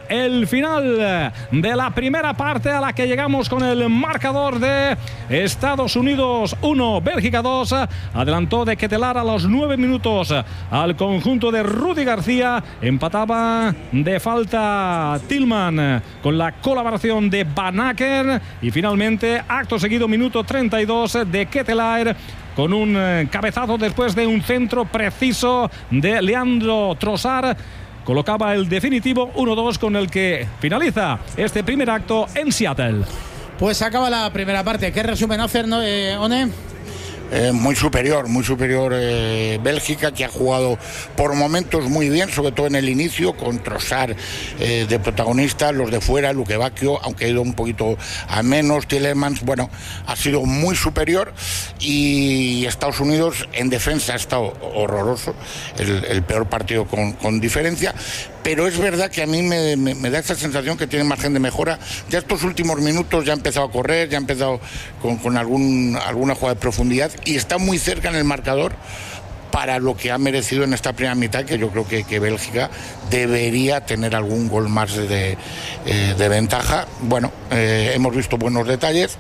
el final de la primera parte, a la que llegamos con el marcador de Estados Unidos 1, Bélgica 2. Adelantó de Ketelaar a los 9 minutos al conjunto de Rudy García. Empataba de falta Tillman con la colaboración de Van Aken. Y finalmente, acto seguido, minuto 32 de Ketelaar, con un cabezazo después de un centro preciso de Leandro Trossard. Colocaba el definitivo 1-2 con el que finaliza este primer acto en Seattle. Pues acaba la primera parte. ¿Qué resumen hacer, One? Muy superior Bélgica, que ha jugado por momentos muy bien, sobre todo en el inicio, con Trossard de protagonista, los de fuera, Luque Bacchio, aunque ha ido un poquito a menos, Tielemans, bueno, ha sido muy superior. Y Estados Unidos en defensa ha estado horroroso, el peor partido con diferencia. Pero es verdad que a mí me da esa sensación que tiene margen de mejora. Ya estos últimos minutos ya ha empezado a correr, ya ha empezado con alguna jugada de profundidad y está muy cerca en el marcador para lo que ha merecido en esta primera mitad, que yo creo que Bélgica debería tener algún gol más de ventaja. Bueno, hemos visto buenos detalles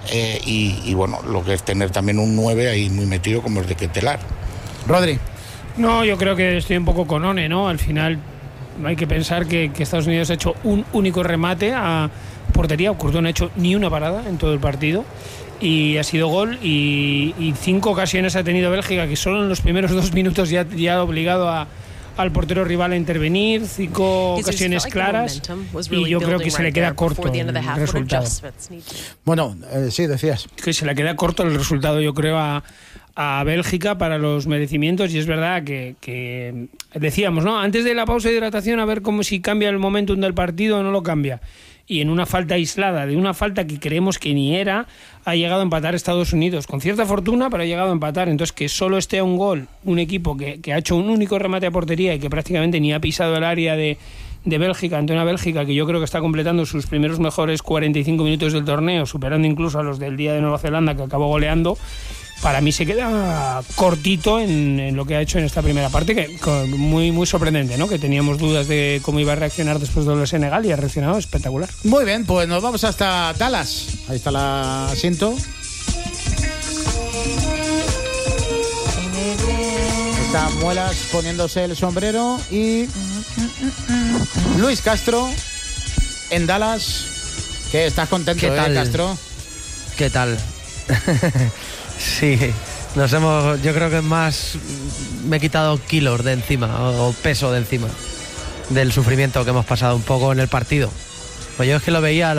y bueno, lo que es tener también un 9 ahí muy metido como el de Ketelaar. Rodri. No, yo creo que estoy un poco con One, ¿no? Al final no hay que pensar que Estados Unidos ha hecho un único remate a portería. Courtois no ha hecho ni una parada en todo el partido y ha sido gol, y 5 ocasiones ha tenido Bélgica, que solo en los primeros 2 minutos ya ha obligado al portero rival a intervenir. 5 ocasiones claras, y yo creo que se le queda corto el resultado. Bueno, sí, decías que se le queda corto el resultado, yo creo, a Bélgica para los merecimientos. Y es verdad que decíamos, ¿no?, antes de la pausa de hidratación, a ver cómo si cambia el momentum del partido o no lo cambia. Y en una falta aislada, de una falta que creemos que ni era, ha llegado a empatar Estados Unidos, con cierta fortuna, pero ha llegado a empatar. Entonces, que solo esté a un gol un equipo que ha hecho un único remate a portería y que prácticamente ni ha pisado el área de Bélgica, ante una Bélgica que yo creo que está completando sus primeros mejores 45 minutos del torneo, superando incluso a los del día de Nueva Zelanda, que acabó goleando. Para mí se queda cortito en lo que ha hecho en esta primera parte, que muy, muy sorprendente, ¿no? Que teníamos dudas de cómo iba a reaccionar después de lo de Senegal, y ha reaccionado espectacular. Muy bien, pues nos vamos hasta Dallas. Ahí está el asiento. Está Muelas poniéndose el sombrero y Luis Castro en Dallas. ¿Qué estás contento? ¿Qué tal, Castro? ¿Qué tal? Sí, yo creo que más me he quitado kilos de encima, o peso de encima del sufrimiento que hemos pasado un poco en el partido. Pues yo es que veía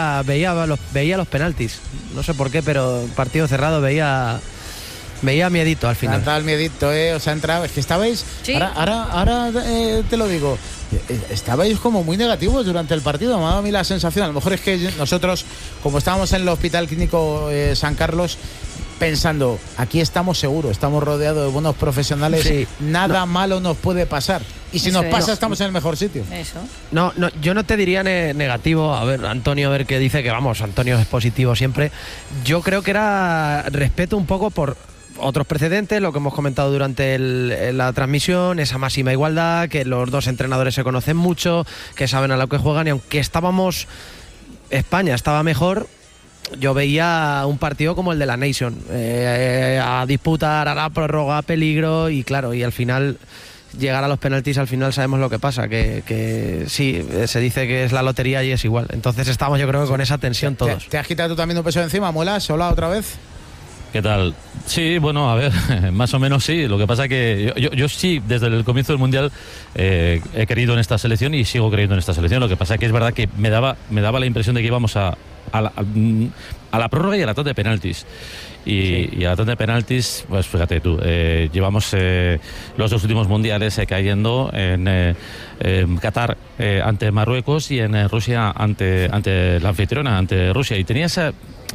los penaltis, no sé por qué, pero partido cerrado veía miedito al final. Está el miedito, os ha entrado. Es que estabais, ¿sí? Ahora te lo digo, estabais como muy negativos durante el partido. Me ha dado a mí la sensación, a lo mejor es que nosotros, como estábamos en el Hospital Clínico San Carlos, pensando, aquí estamos seguros, estamos rodeados de buenos profesionales, sí, nada malo nos puede pasar. Y si nos pasa, estamos en el mejor sitio. Eso. No, yo no te diría negativo. A ver, Antonio, a ver qué dice, que vamos, Antonio es positivo siempre. Yo creo que era respeto un poco por otros precedentes, lo que hemos comentado durante la transmisión, esa máxima igualdad, que los dos entrenadores se conocen mucho, que saben a lo que juegan, y aunque España estaba mejor, yo veía un partido como el de la Nation, a disputar, a la prórroga, peligro, y claro, y al final llegar a los penaltis, al final sabemos lo que pasa, que sí, se dice que es la lotería y es igual. Entonces estamos, yo creo que con esa tensión todos. ¿Te has quitado tú también un peso de encima, Muelas? ¿Hola otra vez? ¿Qué tal? Sí, bueno, a ver, más o menos sí. Lo que pasa que yo sí, desde el comienzo del Mundial he creído en esta selección y sigo creyendo en esta selección. Lo que pasa que es verdad que me daba la impresión de que íbamos a la prórroga y a la tanda de penaltis. Y a la tanda de penaltis, pues fíjate tú, llevamos los 2 últimos mundiales cayendo en Qatar ante Marruecos y en Rusia ante la anfitriona, ante Rusia. Y tenía esa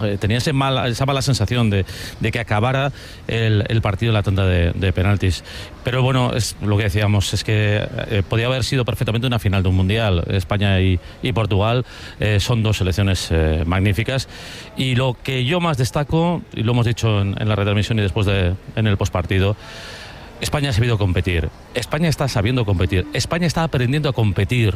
mala sensación de que acabara el partido en la tanda de penaltis. Pero bueno, es lo que decíamos, es que podía haber sido perfectamente una final de un mundial. España y Portugal son 2 selecciones magníficas, y lo que yo más destaco, y lo hemos dicho en la retransmisión y después en el postpartido, España ha sabido competir, España está sabiendo competir, España está aprendiendo a competir.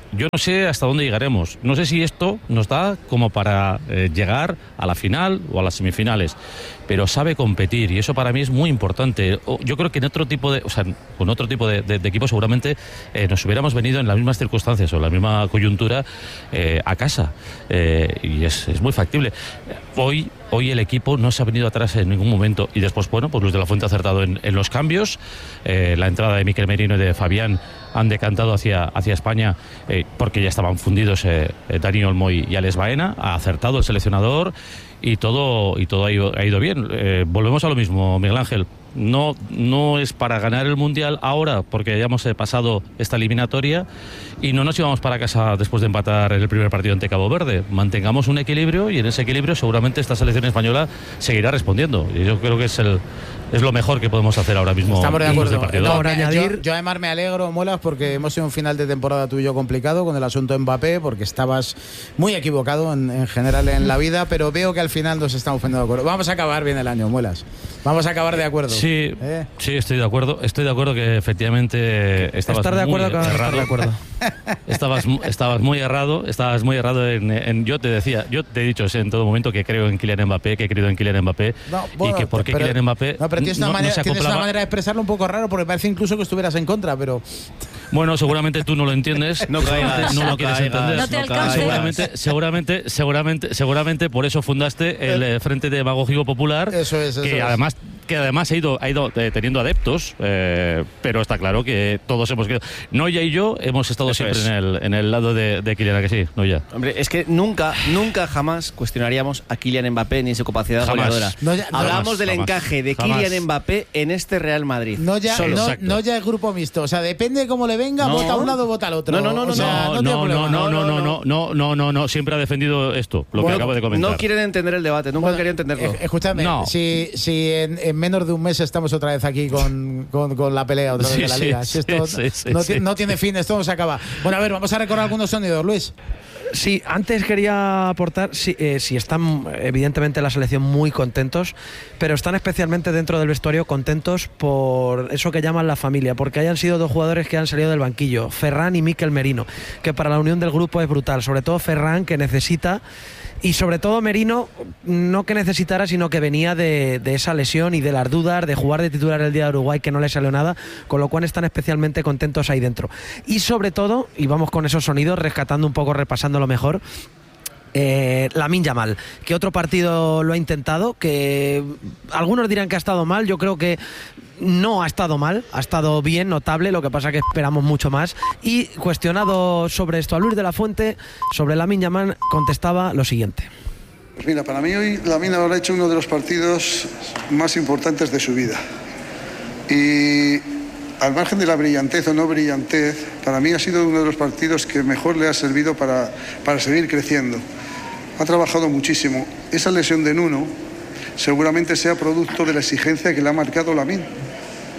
yo no sé hasta dónde llegaremos. No sé si esto nos da como para llegar a la final o a las semifinales, pero sabe competir y eso para mí es muy importante. Yo creo que en otro tipo de, o sea, con otro tipo de equipo seguramente nos hubiéramos venido en las mismas circunstancias o en la misma coyuntura a casa, y es muy factible. Hoy el equipo no se ha venido atrás en ningún momento y después, bueno, pues Luis de la Fuente ha acertado en los cambios. La entrada de Mikel Merino y de Fabián han decantado hacia España porque ya estaban fundidos Dani Olmo y Alex Baena. Ha acertado el seleccionador y todo ha ido bien. Volvemos a lo mismo, Miguel Ángel. No es para ganar el Mundial ahora porque hayamos pasado esta eliminatoria y no nos íbamos para casa después de empatar en el primer partido ante Cabo Verde. Mantengamos un equilibrio y en ese equilibrio seguramente esta selección española seguirá respondiendo y yo creo que es lo mejor que podemos hacer ahora mismo. Estamos de acuerdo. Añadir... Yo además me alegro, Muelas, porque hemos tenido un final de temporada tú y yo complicado con el asunto Mbappé, porque estabas muy equivocado en general en la vida, pero veo que al final nos estamos poniendo de acuerdo. Vamos a acabar bien el año, Muelas. Vamos a acabar de acuerdo. Sí, sí, estoy de acuerdo. Estoy de acuerdo que efectivamente estabas estar de acuerdo con estar de acuerdo. Estabas muy errado. Yo te he dicho en todo momento que creo en Kylian Mbappé, que he creído en Kylian Mbappé y que por qué Kylian Mbappé. No, pero tienes una manera de expresarlo un poco raro porque parece incluso que estuvieras en contra, pero. Bueno, seguramente tú no lo entiendes. No caigas, no lo quieres entender. No te alcances. Seguramente por eso fundaste el Frente Demagógico Popular. Eso es. Que además ha ido teniendo adeptos, pero está claro que todos hemos quedado. Noya y yo hemos estado siempre en el lado de Kylian, que sí, Noya. Hombre, es que nunca jamás cuestionaríamos a Kylian Mbappé ni su capacidad goleadora. Hablamos del encaje de Kylian Mbappé en este Real Madrid. No ya es grupo mixto, o sea, depende de cómo le venga, vota a un lado, vota al otro. No, siempre ha defendido esto, lo que acabo de comentar. No quieren entender el debate, nunca han querido entenderlo. Escúchame, si en menos de un mes estamos otra vez aquí con la pelea otra vez de la Liga. No tiene fin, esto no se acaba. Bueno, a ver, vamos a recordar algunos sonidos, Luis. Sí, antes quería aportar, si están evidentemente la selección muy contentos, pero están especialmente dentro del vestuario contentos por eso que llaman la familia, porque hayan sido dos jugadores que han salido del banquillo, Ferran y Mikel Merino, que para la unión del grupo es brutal, sobre todo Ferran, que necesita, y sobre todo Merino, no que necesitara, sino que venía de esa lesión y de las dudas de jugar de titular el día de Uruguay, que no le salió nada, con lo cual están especialmente contentos ahí dentro. Y sobre todo, y vamos con esos sonidos, rescatando un poco, repasando lo mejor, Lamine Yamal, que otro partido lo ha intentado, que algunos dirán que ha estado mal, yo creo que no ha estado mal, ha estado bien, notable, lo que pasa que esperamos mucho más. Y cuestionado sobre esto a Luis de la Fuente, sobre Lamine Yamal, contestaba lo siguiente. Pues mira, para mí hoy Lamine habrá hecho uno de los partidos más importantes de su vida. Y al margen de la brillantez o no brillantez, para mí ha sido uno de los partidos que mejor le ha servido para seguir creciendo. Ha trabajado muchísimo. Esa lesión de Nuno seguramente sea producto de la exigencia que le ha marcado Lamine.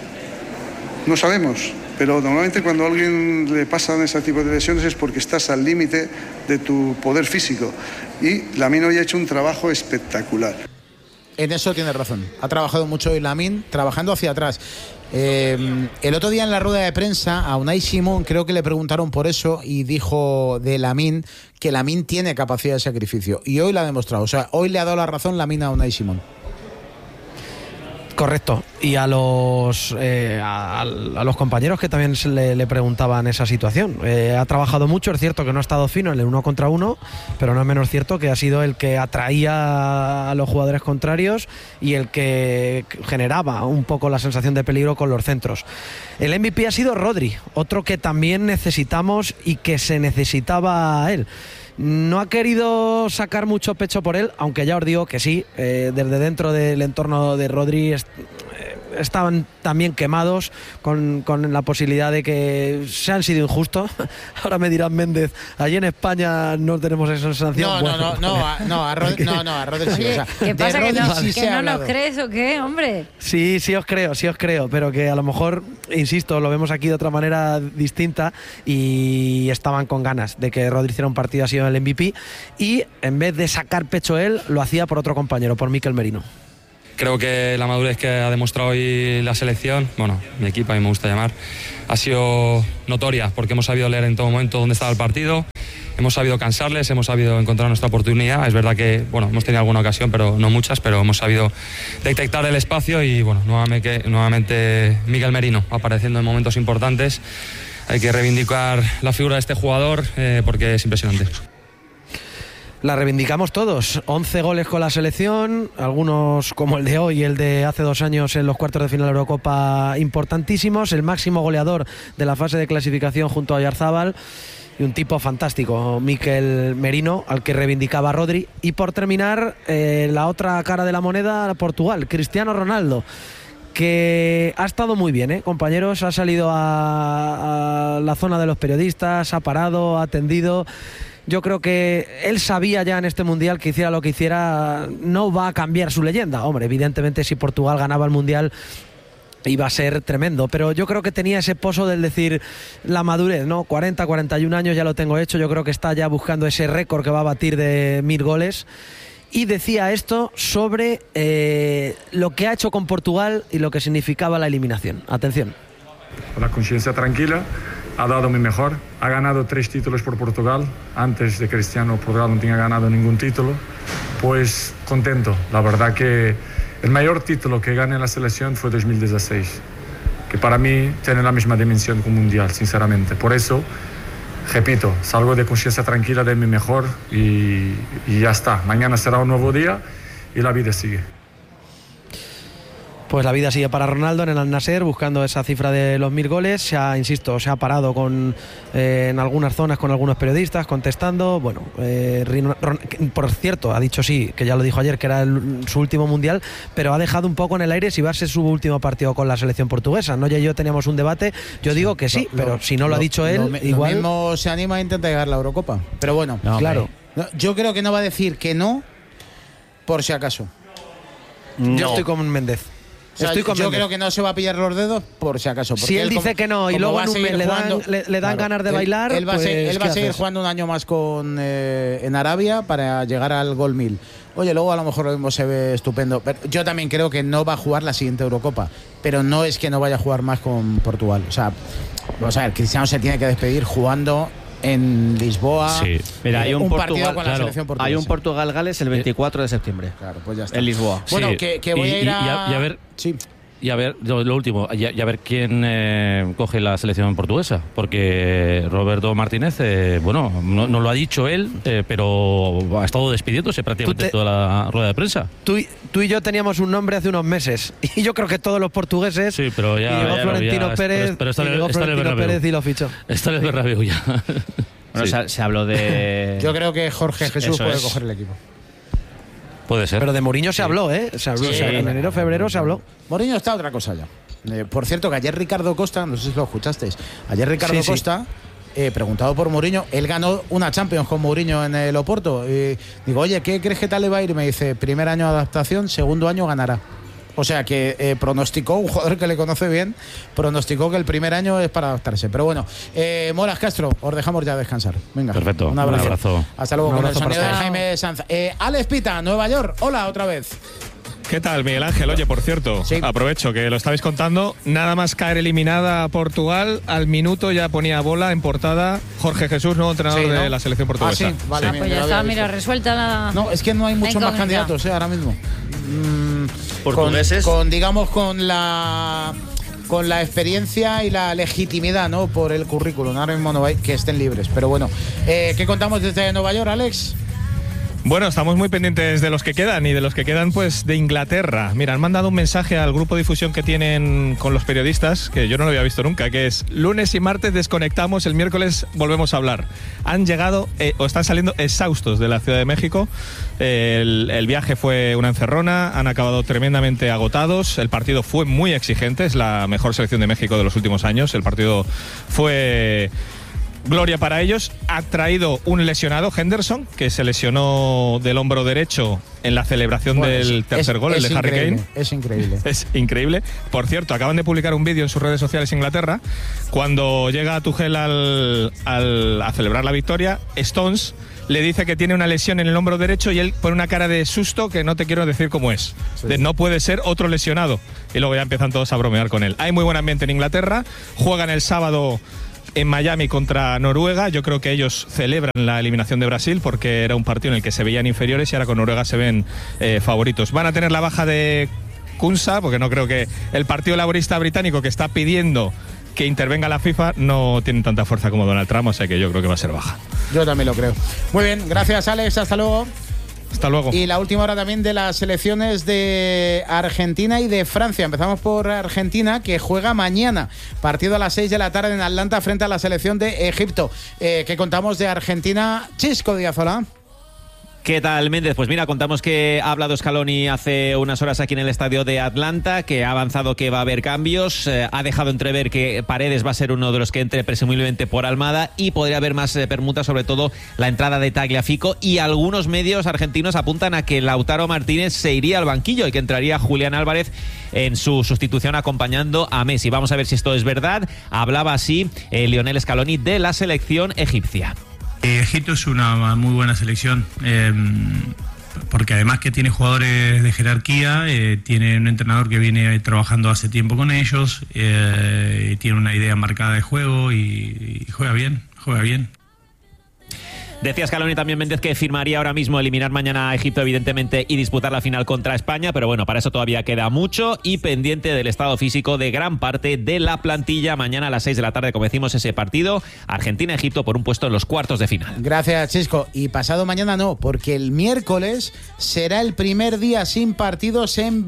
No sabemos, pero normalmente cuando a alguien le pasan ese tipo de lesiones es porque estás al límite de tu poder físico. Y Lamine hoy ha hecho un trabajo espectacular. En eso tiene razón. Ha trabajado mucho hoy Lamine, trabajando hacia atrás. El otro día en la rueda de prensa a Unai Simón creo que le preguntaron por eso y dijo de Lamine que Lamine tiene capacidad de sacrificio. Y hoy la ha demostrado. O sea, hoy le ha dado la razón Lamine a Unai Simón. Correcto. Y a los compañeros que también le preguntaban esa situación. Ha trabajado mucho, es cierto que no ha estado fino en el 1 contra 1, pero no es menos cierto que ha sido el que atraía a los jugadores contrarios y el que generaba un poco la sensación de peligro con los centros. El MVP ha sido Rodri, otro que también necesitamos y que se necesitaba a él. No ha querido sacar mucho pecho por él, aunque ya os digo que sí, desde dentro del entorno de Rodri estaban también quemados con la posibilidad de que se han sido injustos. Ahora me dirán Méndez, allí en España no tenemos esa sanción. A Rodri sí. Oye, ¿qué pasa? ¿Que no nos crees o qué, hombre? Sí os creo, pero que a lo mejor, insisto, lo vemos aquí de otra manera distinta y estaban con ganas de que Rodri hiciera un partido así en el MVP y en vez de sacar pecho él, lo hacía por otro compañero, por Mikel Merino. Creo que la madurez que ha demostrado hoy la selección, bueno, mi equipo, a mí me gusta llamar, ha sido notoria, porque hemos sabido leer en todo momento dónde estaba el partido, hemos sabido cansarles, hemos sabido encontrar nuestra oportunidad. Es verdad que, bueno, hemos tenido alguna ocasión, pero no muchas, pero hemos sabido detectar el espacio y, bueno, nuevamente Miguel Merino apareciendo en momentos importantes. Hay que reivindicar la figura de este jugador porque es impresionante. La reivindicamos todos. 11 goles con la selección, algunos como el de hoy y el de hace 2 años en los cuartos de final de la Eurocopa importantísimos. El máximo goleador de la fase de clasificación junto a Oyarzábal. Y un tipo fantástico, Mikel Merino, al que reivindicaba Rodri. Y por terminar, la otra cara de la moneda, Portugal, Cristiano Ronaldo, que ha estado muy bien, compañeros. Ha salido a la zona de los periodistas, ha parado, ha atendido. Yo creo que él sabía ya en este Mundial que hiciera lo que hiciera, no va a cambiar su leyenda. Hombre, evidentemente si Portugal ganaba el Mundial iba a ser tremendo, pero yo creo que tenía ese pozo del decir la madurez, ¿no? 40, 41 años ya lo tengo hecho. Yo creo que está ya buscando ese récord que va a batir de 1000 goles. Y decía esto sobre lo que ha hecho con Portugal y lo que significaba la eliminación. Atención. Con la conciencia tranquila, ha dado mi mejor, ha ganado 3 títulos por Portugal. Antes de Cristiano, Portugal no tenía ganado ningún título. Pues contento, la verdad que el mayor título que gané en la selección fue 2016, que para mí tiene la misma dimensión que un Mundial, sinceramente. Por eso, repito, salgo de conciencia tranquila de mi mejor y ya está. Mañana será un nuevo día y la vida sigue. Pues la vida sigue para Ronaldo en el Al-Nassr, buscando esa cifra de los 1000 goles. Se ha parado en algunas zonas con algunos periodistas contestando. Bueno, por cierto, ha dicho sí, que ya lo dijo ayer, que era su último Mundial, pero ha dejado un poco en el aire si va a ser su último partido con la selección portuguesa. Noya y yo teníamos un debate, yo digo que sí, pero si no lo ha dicho él, igual... Lo mismo se anima a intentar llegar a la Eurocopa, pero bueno, claro. Yo creo que no va a decir que no, por si acaso. Yo estoy con Méndez. O sea, yo creo que no se va a pillar los dedos por si acaso. Si él dice que no y luego en un mes le dan ganas de bailar, él va a seguir jugando un año más en Arabia para llegar al gol 1000. Oye, luego a lo mejor lo mismo se ve estupendo. Pero yo también creo que no va a jugar la siguiente Eurocopa, pero no es que no vaya a jugar más con Portugal. O sea, vamos a ver, Cristiano se tiene que despedir jugando en Lisboa. Sí. Mira, hay un partido con la selección portuguesa. Hay un Portugal-Gales el 24 de septiembre. Claro, pues ya está. En Lisboa. Bueno, Sí. que voy a ir a... Y a ver... Sí. Y a ver, lo último, y a ver quién coge la selección portuguesa, porque Roberto Martínez, bueno, no lo ha dicho él, pero ha estado despidiéndose prácticamente toda la rueda de prensa. Tú y yo teníamos un nombre hace unos meses, y yo creo que todos los portugueses. Sí, pero ya. Y llegó Florentino Pérez, pero está Florentino Pérez y lo fichó. Está en el Bernabéu ya. Bueno, Sí. se habló de... Yo creo que Jorge Jesús puede coger el equipo. Puede ser. Pero de Mourinho se habló, Se habló, Sí, o sea, en enero, febrero se habló. Mourinho está otra cosa ya. Por cierto, que ayer Ricardo Costa, no sé si lo escuchasteis, Sí. Costa, preguntado por Mourinho, él ganó una Champions con Mourinho en el Oporto. Digo, oye, ¿qué crees que tal le va a ir? Y me dice, primer año de adaptación, segundo año ganará. O sea que pronosticó, un jugador que le conoce bien, pronosticó que el primer año es para adaptarse. Pero bueno, Moras Castro, os dejamos ya descansar. Venga, Perfecto, un abrazo. un abrazo. Hasta luego Un con el abrazo sonido de para Jaime Sanz. Alex Pita, Nueva York, hola otra vez. ¿Qué tal, Miguel Ángel? Oye, por cierto, Sí. aprovecho que lo estabais contando. Nada más caer eliminada Portugal, al minuto ya ponía bola en portada Jorge Jesús, nuevo entrenador Sí, ¿no? de la selección portuguesa. Sí, vale, Pues ya está, mira, resuelta la... No, es que no hay muchos más incógnita. candidatos ahora mismo. Portugueses. Con la experiencia y la legitimidad, ¿no? Por el currículum. Ahora mismo no hay que estén libres. Pero bueno, ¿qué contamos desde Nueva York, Alex? Bueno, estamos muy pendientes de los que quedan y de los que quedan pues de Inglaterra. Mira, han mandado un mensaje al grupo de difusión que tienen con los periodistas, que yo no lo había visto nunca, que es lunes y martes desconectamos, el miércoles volvemos a hablar. Han llegado o están saliendo exhaustos de la Ciudad de México. El viaje fue una encerrona, han acabado tremendamente agotados. El partido fue muy exigente, es la mejor selección de México de los últimos años. El partido fue gloria para ellos. Ha traído un lesionado, Henderson, que se lesionó del hombro derecho en la celebración del tercer gol, el de Harry Kane. Es increíble. Es increíble. Por cierto, acaban de publicar un vídeo en sus redes sociales en Inglaterra. Cuando llega Tuchel a celebrar la victoria, Stones le dice que tiene una lesión en el hombro derecho y él pone una cara de susto que no te quiero decir cómo es. Sí. No puede ser otro lesionado. Y luego ya empiezan todos a bromear con él. Hay muy buen ambiente en Inglaterra. Juegan el sábado en Miami contra Noruega. Yo creo que ellos celebran la eliminación de Brasil porque era un partido en el que se veían inferiores y ahora con Noruega se ven favoritos. Van a tener la baja de Kunsa, porque no creo que el Partido Laborista Británico, que está pidiendo que intervenga la FIFA, no tiene tanta fuerza como Donald Trump, o sea que yo creo que va a ser baja. Yo también lo creo. Muy bien, gracias Alex, hasta luego. Hasta luego. Y la última hora también de las selecciones de Argentina y de Francia. Empezamos por Argentina, que juega mañana. Partido a las 6 de la tarde en Atlanta frente a la selección de Egipto. ¿Qué contamos de Argentina? Chisco Díaz-Olá. ¿Qué tal, Méndez? Pues mira, contamos que ha hablado Scaloni hace unas horas aquí en el estadio de Atlanta, que ha avanzado que va a haber cambios, ha dejado entrever que Paredes va a ser uno de los que entre presumiblemente por Almada y podría haber más permutas, sobre todo la entrada de Tagliafico, y algunos medios argentinos apuntan a que Lautaro Martínez se iría al banquillo y que entraría Julián Álvarez en su sustitución acompañando a Messi. Vamos a ver si esto es verdad. Hablaba así Lionel Scaloni de la selección egipcia. Egipto es una muy buena selección, porque además que tiene jugadores de jerarquía, tiene un entrenador que viene trabajando hace tiempo con ellos, tiene una idea marcada de juego y juega bien. Decía Scaloni también, Méndez, que firmaría ahora mismo eliminar mañana a Egipto, evidentemente, y disputar la final contra España, pero bueno, para eso todavía queda mucho y pendiente del estado físico de gran parte de la plantilla. Mañana a las 6 de la tarde, como decimos, ese partido Argentina-Egipto por un puesto en los cuartos de final. Gracias, Chisco. Y pasado mañana no, porque el miércoles será el primer día sin partidos en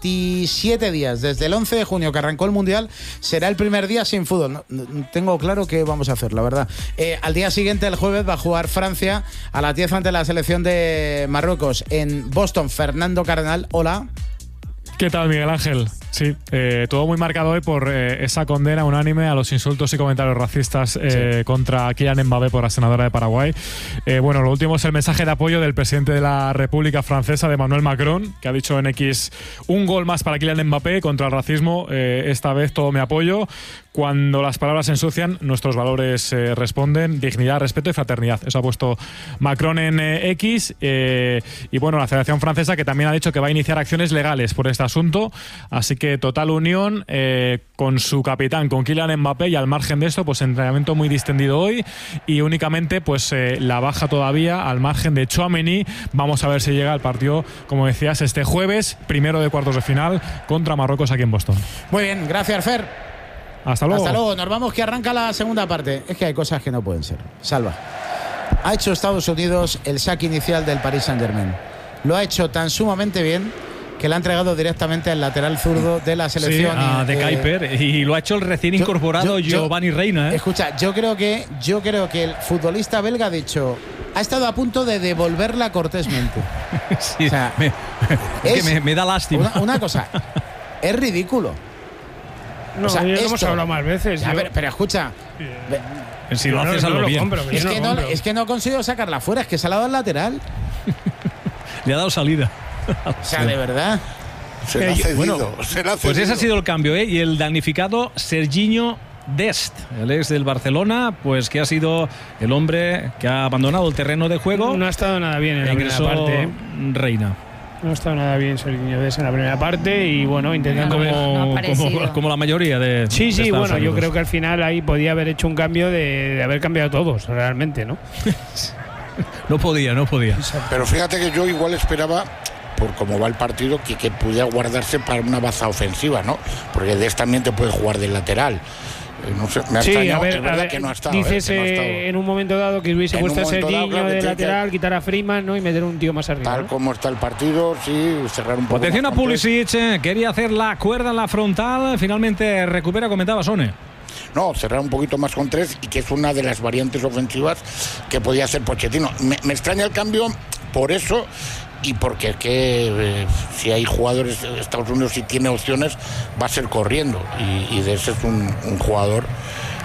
27 días. Desde el 11 de junio que arrancó el Mundial, será el primer día sin fútbol. No tengo claro qué vamos a hacer, la verdad. Al día siguiente, el jueves, va a jugar Francia a las 10 ante la selección de Marruecos en Boston. Fernando Cardenal, hola. ¿Qué tal, Miguel Ángel? Sí, todo muy marcado hoy por esa condena unánime a los insultos y comentarios racistas contra Kylian Mbappé por la senadora de Paraguay. Bueno, lo último es el mensaje de apoyo del presidente de la República Francesa, de Emmanuel Macron, que ha dicho en X: un gol más para Kylian Mbappé contra el racismo, esta vez todo mi apoyo. Cuando las palabras ensucian, nuestros valores responden: dignidad, respeto y fraternidad. Eso ha puesto Macron en X. Y bueno, la Federación Francesa, que también ha dicho que va a iniciar acciones legales por este asunto. Así que total unión con su capitán, con Kylian Mbappé, y al margen de esto, pues entrenamiento muy distendido hoy y únicamente pues la baja todavía al margen de Tchouaméni. Vamos a ver si llega al partido, como decías, este jueves, primero de cuartos de final contra Marruecos aquí en Boston. Muy bien, gracias, Fer. Hasta luego. Hasta luego, nos vamos, que arranca la segunda parte. Es que hay cosas que no pueden ser. Salva. Ha hecho Estados Unidos el saque inicial del Paris Saint-Germain. Lo ha hecho tan sumamente bien que le ha entregado directamente al lateral zurdo de la selección. Sí, de Kuiper, y lo ha hecho el recién incorporado Giovanni Reina. Escucha, yo creo que el futbolista belga ha dicho, ha estado a punto de devolverla cortésmente. Sí, o sea, me da lástima. Una cosa, es ridículo. No, o sea, ya hemos hablado más veces. Ya, pero escucha. Si lo haces, hazlo bien. Es que no consigo sacarla fuera, es que se ha dado al lateral. Le ha dado salida. O sea, de verdad. Se la ha cedido. Pues ese ha sido el cambio, ¿eh? Y el damnificado Serginho Dest, el ex del Barcelona, pues que ha sido el hombre que ha abandonado el terreno de juego. No ha estado nada bien en la primera parte. Reina. No ha estado nada bien Serginho Dest en la primera parte y bueno, intentando como la mayoría de. Sí, bueno, yo creo que al final ahí podía haber hecho un cambio de haber cambiado todos, realmente, ¿no? No podía. Pero fíjate que yo igual esperaba, por cómo va el partido, que pudiera guardarse para una baza ofensiva, ¿no? Porque Dest también te puede jugar del lateral. No sé, me ha extrañado, es verdad que no ha estado. Dices que no ha estado. En un momento dado que hubiese puesto a Serginho de lateral, quitar a Freeman, ¿no? Y meter un tío más arriba. Tal como está el partido, sí, cerrar un poco. Atención a Pulisic, quería hacer la cuerda en la frontal, finalmente recupera, comentaba Sone. No, cerrar un poquito más con 3 y que es una de las variantes ofensivas que podía hacer Pochettino. Me extraña el cambio por eso y porque es que si hay jugadores de Estados Unidos y tiene opciones va a ser corriendo y de ese es un jugador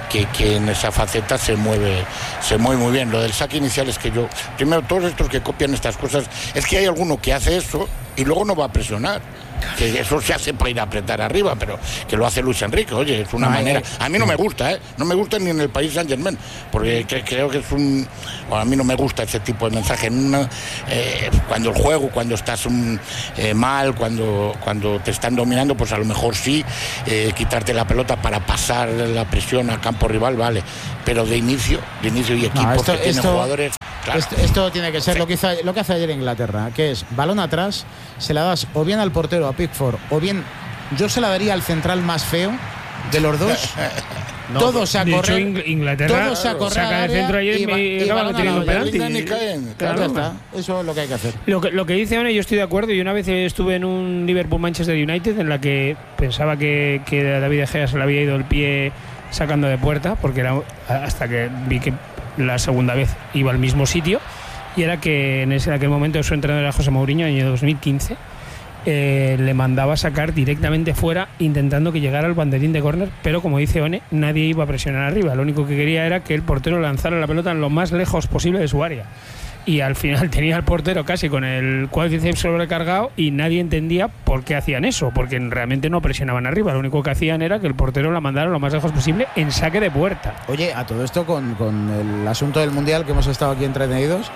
que en esa faceta se mueve muy bien. Lo del saque inicial es que primero, todos estos que copian estas cosas, es que hay alguno que hace eso y luego no va a presionar. Que eso se hace para ir a apretar arriba, pero que lo hace Luis Enrique. Oye, es una manera. A mí no me gusta, no me gusta ni en el Paris Saint-Germain, porque creo que es a mí no me gusta ese tipo de mensaje. Cuando el juego, cuando estás mal, cuando te están dominando, pues a lo mejor sí, quitarte la pelota para pasar la presión al campo rival, vale. Pero de inicio y equipos que tienen jugadores. Claro. Esto tiene que ser lo que hace ayer Inglaterra, que es balón atrás, se la das o bien al portero, a Pickford, o bien yo se la daría al central más feo de los dos. Todos a correr. Inglaterra todos a correr saca de centro ayer y acaban teniendo penalti. Claro, está. Eso es lo que hay que hacer. Lo que dice One, yo estoy de acuerdo. Y una vez estuve en un Liverpool-Manchester United en la que pensaba que David De Gea se le había ido el pie sacando de puerta, porque era hasta que vi que la segunda vez iba al mismo sitio, y era que en aquel momento su entrenador era José Mourinho, año 2015, le mandaba sacar directamente fuera intentando que llegara al banderín de córner, pero como dice One, nadie iba a presionar arriba, lo único que quería era que el portero lanzara la pelota lo más lejos posible de su área. Y al final tenía al portero casi con el cuádriceps sobrecargado y nadie entendía por qué hacían eso, porque realmente no presionaban arriba, lo único que hacían era que el portero la mandara lo más lejos posible en saque de puerta. Oye, a todo esto con el asunto del Mundial, que hemos estado aquí entretenidos,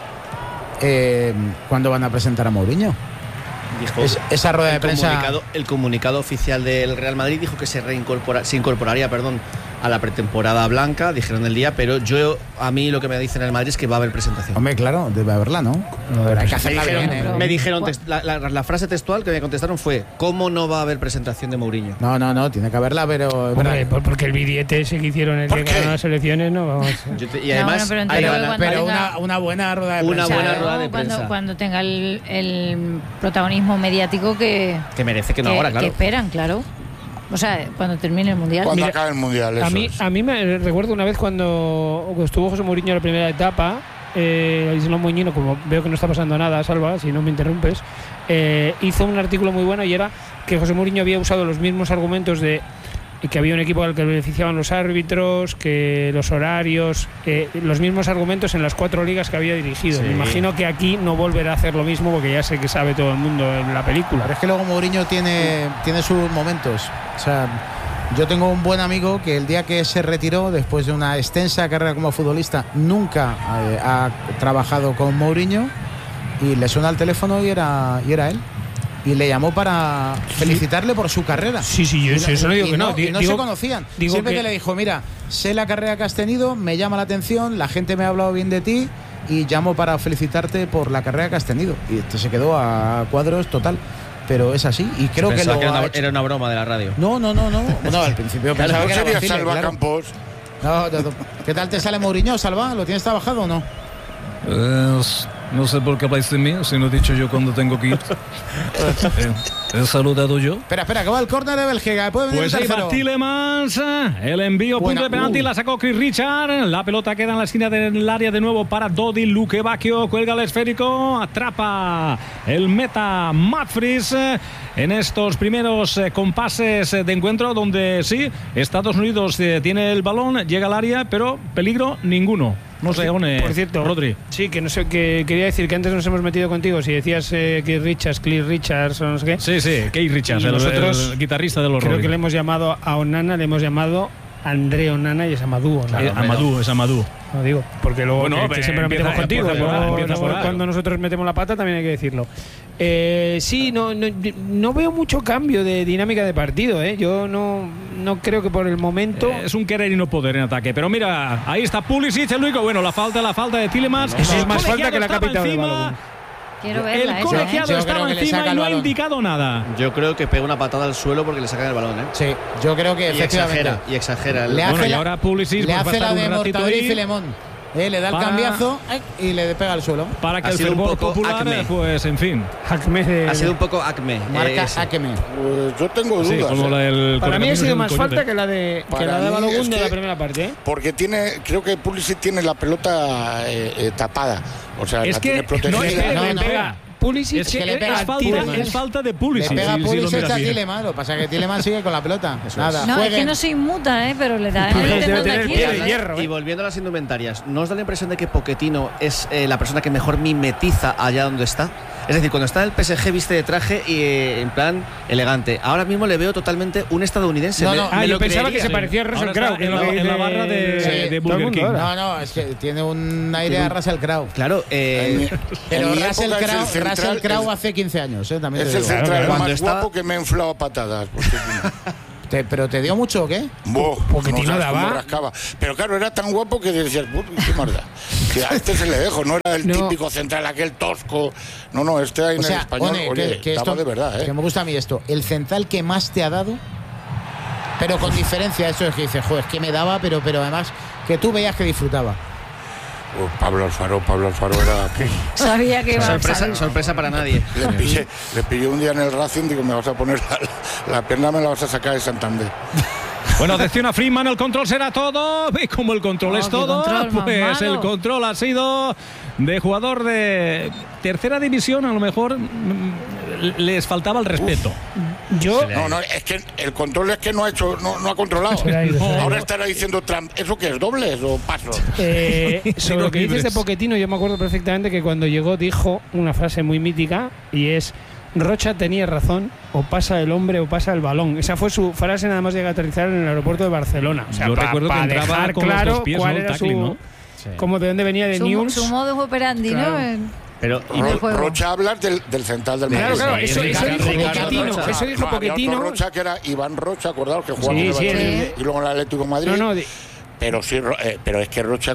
¿cuándo van a presentar a Mourinho? Dijo esa rueda de prensa. El comunicado oficial del Real Madrid dijo que se incorporaría a la pretemporada blanca, dijeron el día, pero a mí lo que me dicen en el Madrid es que va a haber presentación. Hombre, claro, debe haberla, ¿no? Pero hay que hacerla bien, Me dijeron, la frase textual que me contestaron fue: ¿cómo no va a haber presentación de Mourinho? No, tiene que haberla, pero... Hombre, porque el billete ese que hicieron el día que ganaron las elecciones, no vamos. Y además, pero una buena rueda de prensa. Una buena rueda de prensa. Cuando tenga el protagonismo mediático que merece, que no ahora, claro. Que esperan, claro. O sea, cuando termine el Mundial. Cuando acabe el Mundial, eso a mí me recuerdo una vez cuando estuvo José Mourinho en la primera etapa, Islam Moñino, como veo que no está pasando nada, Salva, si no me interrumpes, hizo un artículo muy bueno, y era que José Mourinho había usado los mismos argumentos de que había un equipo al que beneficiaban los árbitros, que los horarios, los mismos argumentos en las 4 ligas que había dirigido. Sí. Me imagino que aquí no volverá a hacer lo mismo, porque ya sé que sabe todo el mundo en la película. Pero es que luego Mourinho tiene sus momentos. O sea, yo tengo un buen amigo que el día que se retiró, después de una extensa carrera como futbolista, nunca ha trabajado con Mourinho, y le suena el teléfono y era él. Y le llamó para felicitarle por su carrera. Sí, yo eso no digo que no. Y no se conocían. Siempre que le dijo, mira, sé la carrera que has tenido, me llama la atención, la gente me ha hablado bien de ti y llamo para felicitarte por la carrera que has tenido. Y esto se quedó a cuadros total. Pero es así, y creo que era una broma de la radio. No, al principio pensaba que era Salva Campos. No. ¿Qué tal te sale Mourinho, Salva? ¿Lo tienes trabajado o no? No sé por qué habláis de mí, si no he dicho yo cuando tengo que ir. He saludado yo. Espera, que va el córner de Bélgica. ¿Puede venir pues el tercero? Tielemans, el envío, punto de penalti, la sacó Chris Richard. La pelota queda en la esquina del área de nuevo para Dodi. Luque Bacchio cuelga el esférico, atrapa el meta Matt Fries en estos primeros compases de encuentro, donde sí, Estados Unidos tiene el balón, llega al área, pero peligro ninguno. No sé, por cierto, Rodri. Sí, que no sé, que quería decir que antes nos hemos metido contigo. Si decías Cliff Richards o no sé qué. Sí, Keith Richards, el guitarrista de los Creo Rolling. Que le hemos llamado a Onana, le hemos llamado André Onana, y es Amadou Onana. Es Amadou. No digo, porque luego que siempre nos metemos contigo. Empieza cuando nosotros metemos la pata también hay que decirlo. Sí, no veo mucho cambio de dinámica de partido. Yo no creo que por el momento. Es un querer y no poder en ataque. Pero mira, ahí está Pulisic, el único. Bueno, la falta de Tielemans. Eso es más falta que la capital del balón. Quiero verla, el colegiado estaba encima y no ha indicado nada. Yo creo que pega una patada al suelo porque le sacan el balón, Sí, yo creo que efectivamente. Y exagera. Le hace y ahora Pulisic le hace la de Mortadelo y Filemón. Le da el cambiazo y le pega al suelo. Para que el fervor popular, Acme. Pues en fin. Ha sido un poco Acme. Marca Acme. Pues yo tengo dudas. Sí, como la del para mí ha sido más falta que la de Balogun de la primera parte. Porque creo que Pulisic tiene la pelota tapada. O sea, es la que tiene protegida. Pega. Pulisic es que le pega es falta de Pulisic. Le pega si Pulisic a Tielemans. Lo que pasa es que Tielemans sigue con la pelota. Nada, no, jueguen. es que no se inmuta, pero le da Y volviendo a las indumentarias, ¿no os da la impresión de que Pochettino es la persona que mejor mimetiza allá donde está? Es decir, cuando está en el PSG viste de traje y en plan elegante. Ahora mismo le veo totalmente un estadounidense. Yo pensaba que se parecía a Russell Crowe. En la barra de Burger King. No, es que tiene un aire a Russell Crowe. Claro. Pero Russell Crowe hace 15 años. También es el central más guapo que me ha inflado a patadas. ¿Pero te dio mucho o qué? Pochettino daba. Pero claro, era tan guapo que decías, qué maldad. Que a este se le dejo, no era el típico central, aquel tosco. No, este ahí en el español, que daba de verdad. Que me gusta a mí esto. El central que más te ha dado, pero con diferencia, eso es que dices, joder, es que me daba, pero además que tú veías que disfrutaba. Pablo Alfaro era... Sabía que iba sorpresa para nadie. Le pillé un día en el Racing, digo, me vas a poner la pierna, me la vas a sacar de Santander. Bueno, atención a Freeman, el control será todo. Y como el control es todo, pues el control ha sido de jugador de tercera división. A lo mejor les faltaba el respeto. No, es que el control es que no ha controlado. Ahora estará diciendo Trump, ¿eso qué es? ¿Dobles o pasos? Sobre lo que dices de Pochettino, yo me acuerdo perfectamente que cuando llegó dijo una frase muy mítica y es: Rocha tenía razón, o pasa el hombre o pasa el balón. Esa fue su frase nada más llegar a aterrizar en el aeropuerto de Barcelona. O sea, yo recuerdo que entraba dejar con claro los dos pies, cuál ¿no? era tackling, ¿no? como de dónde venía de News. Su modus operandi, claro. ¿no? Pero Rocha habla del central del Madrid. Claro, eso dijo Pochettino. Rocha, que era Iván Rocha, acordaos que jugaba en el Madrid y luego en el Atlético de Madrid. Pero sí, pero es que Rocha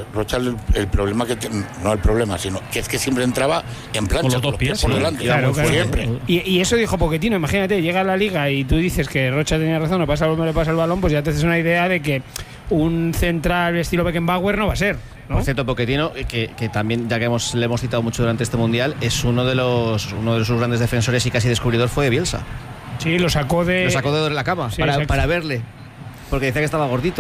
el problema que no el problema, sino que es que siempre entraba en plancha, con los dos pies por delante, claro. siempre. Y eso dijo Pochettino. Imagínate, llega a la Liga y tú dices que Rocha tenía razón, no le pasa el balón, pues ya te haces una idea de que un central estilo Beckenbauer no va a ser, ¿no? Por cierto, Pochettino, que también, ya que le hemos citado mucho durante este mundial, es uno de sus grandes defensores y casi descubridor fue de Bielsa. Sí, lo sacó de la cama, sí, para verle, porque decía que estaba gordito.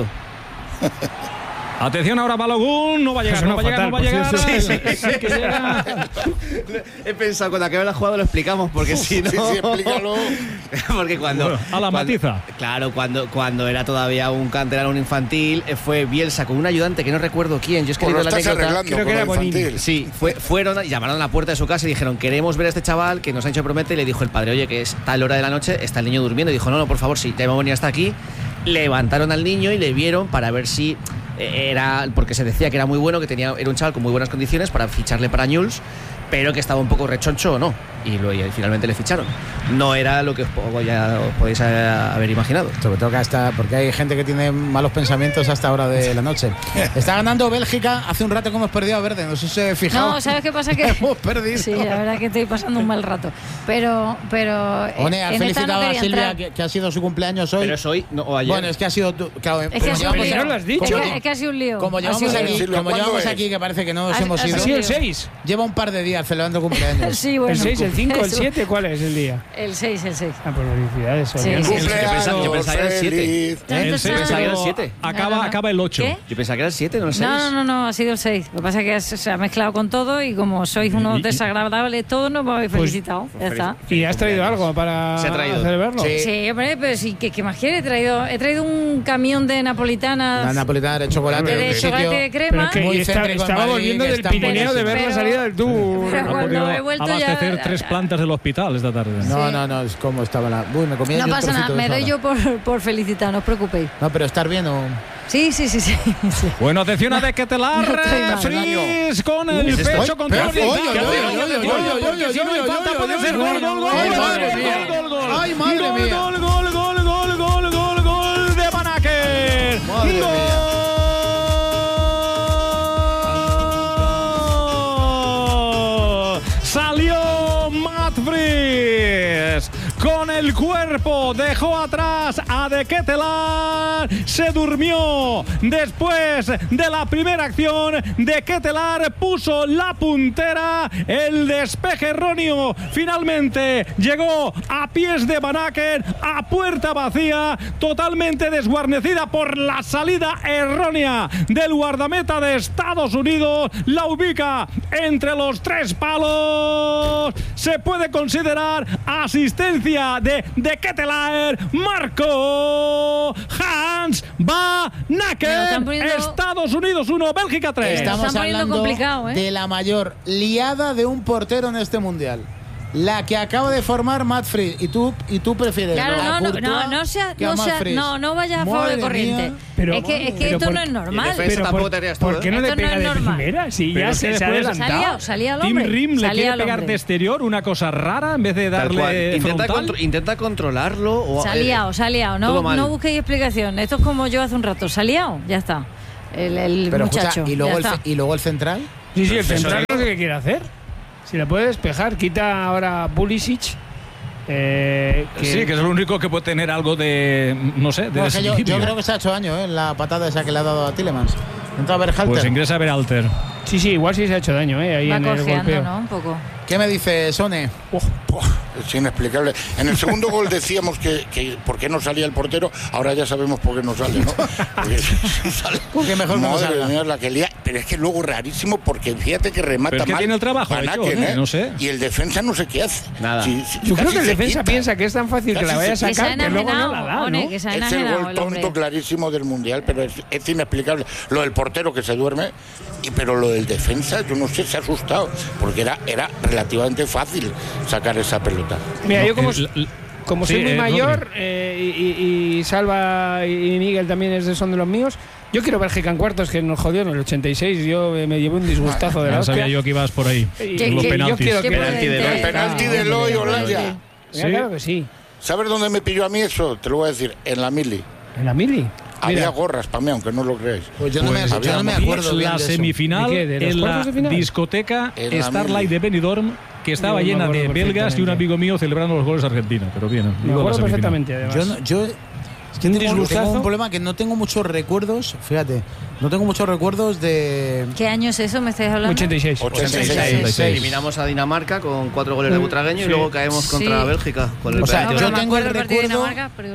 Atención ahora, Balogun, no va a llegar. Sí, que llega. He pensado, cuando acabe la jugada lo explicamos, porque si no... Sí, explícalo. Porque matiza. Claro, cuando era todavía un canterano, un infantil, fue Bielsa con un ayudante que no recuerdo quién. Yo es que la anécdota, creo que era Bonini. Sí, fueron y llamaron a la puerta de su casa y dijeron, queremos ver a este chaval que nos ha hecho promete, y le dijo el padre, oye, que es tal hora de la noche, está el niño durmiendo, y dijo, no, por favor, sí, ya hemos venido hasta aquí. Levantaron al niño y le vieron para ver si era, porque se decía que era muy bueno, que era un chaval con muy buenas condiciones para ficharle para Newell's, pero que estaba un poco rechoncho o no, y finalmente le ficharon. No era lo que os podéis haber imaginado. Sobre todo que porque hay gente que tiene malos pensamientos hasta hora de la noche. Está ganando Bélgica. Hace un rato que hemos perdido a Verde, no sé si se fijaron. No, ¿sabes qué pasa? Que hemos perdido. Sí, la verdad que estoy pasando un mal rato. Pero One, has felicitado a Silvia que ha sido su cumpleaños hoy. Pero es hoy, no, o ayer. Bueno, es que ha sido claro, es que ha sido un lío. Como llevamos aquí, que parece que no nos hemos ido. Sí, el 6. Lleva un par de días celebrando cumpleaños. Sí, bueno. El 6, el 5, el 7, ¿cuál es el día? El 6. Ah, pues felicidades. Yo pensaba que era el 7. El 6 pensaba que era el 7. Acaba el 8. ¿Qué? Yo pensaba que era el 7, no el 6. No, ha sido el 6. Lo que pasa es que se ha mezclado con todo y como sois unos desagradables todos, no me habéis felicitado. Ya está. ¿Y has traído algo para celebrarlo? Sí, hombre, pero sí, ¿qué más quieres? He traído un camión de napolitanas. Una napolitana de chocolate. De chocolate de crema. Estaba volviendo del Pirineo de ver la salida del Tour. Pero cuando he vuelto abastecer 3 plantas del hospital esta tarde. No, es como estaba la... Uy, me comía. No pasa nada, me doy yo por felicitar, no os preocupéis. No, pero estar bien o... Sí. Bueno, atención a De Ketelar, Fries con el pecho contra el ¡Ay, madre mía! ¡Gol de Van Aken! Salió Matt Fries con el cuerpo, dejó atrás a De Ketelaar, se durmió. Después de la primera acción, De Ketelaar puso la puntera, el despeje erróneo finalmente llegó a pies de Van Aken, a puerta vacía, totalmente desguarnecida por la salida errónea del guardameta de Estados Unidos, la ubica entre los 3 palos. Se puede considerar asistencia de Ketelaar. Marco Hans Van Aken. Estados Unidos 1, Bélgica 3. Estamos hablando de la mayor liada de un portero en este mundial. La que acaba de formar Matt Fried. Y tú prefieres claro, a Courtois no vayas a favor de corriente. Es que esto no es normal. ¿Por qué no le pega de primera? Si ya se ha adelantado. Salía el Tim hombre. Rim le quiere pegar de exterior, una cosa rara, en vez de darle frontal. Intenta controlarlo. Se ha liado. No busquéis explicación. Esto es como yo hace un rato. Se ha liado, ya está. El pero muchacho. Escucha, ¿y luego el central? Sí, el central no sé qué quiere hacer. Si le puede despejar, quita ahora Pulisic. Sí, que es el único que puede tener algo de, no sé, de desequilibrio. Yo creo que se ha hecho daño, la patada esa que le ha dado a Tillemans. Entra a Berhalter. Pues ingresa a Berhalter. Sí, igual sí se ha hecho daño, ahí va en el golpeo. ¿no? Un poco. ¿Qué me dice Sone? Es inexplicable. En el segundo gol decíamos que por qué no salía el portero, ahora ya sabemos por qué no sale, ¿no? Porque mejor no sale. salga. La que lía, pero es que luego rarísimo porque fíjate que remata pero es que mal. Tiene el trabajo Van hecho, Aken, no sé. Y el defensa no sé qué hace. Nada. Yo creo que el defensa piensa que es tan fácil que la vaya a sacar que luego no la da, ¿no? Es el gol tonto clarísimo del Mundial, pero es inexplicable. Lo del portero que se duerme, pero lo del defensa, yo no sé, se ha asustado, porque era relativamente fácil sacar esa pelota. Mira, yo como soy muy mayor y Salva y Miguel también son de los míos, yo quiero Bélgica en cuartos, que nos jodió en el 86. Yo me llevé un disgustazo de la hostia. Sabía yo que ibas por ahí. Los penaltis. El penalti de Lo y Holanda. Claro que sí. ¿Sabes dónde me pilló a mí eso? Te lo voy a decir, en la mili. ¿En la mili? Había gorras para mí, aunque no lo creáis. Pues yo no me acuerdo bien la de semifinal en la discoteca Starlight de Benidorm, que estaba llena de belgas y un amigo mío celebrando los goles de Argentina. Pero bien, me acuerdo perfectamente, además. Yo es que tengo un problema que no tengo muchos recuerdos, fíjate, no tengo muchos recuerdos de... ¿Qué año es eso? ¿Me estáis hablando? 86. Eliminamos a Dinamarca con 4 goles de Butragueño y luego caemos contra Bélgica. Con el yo tengo el recuerdo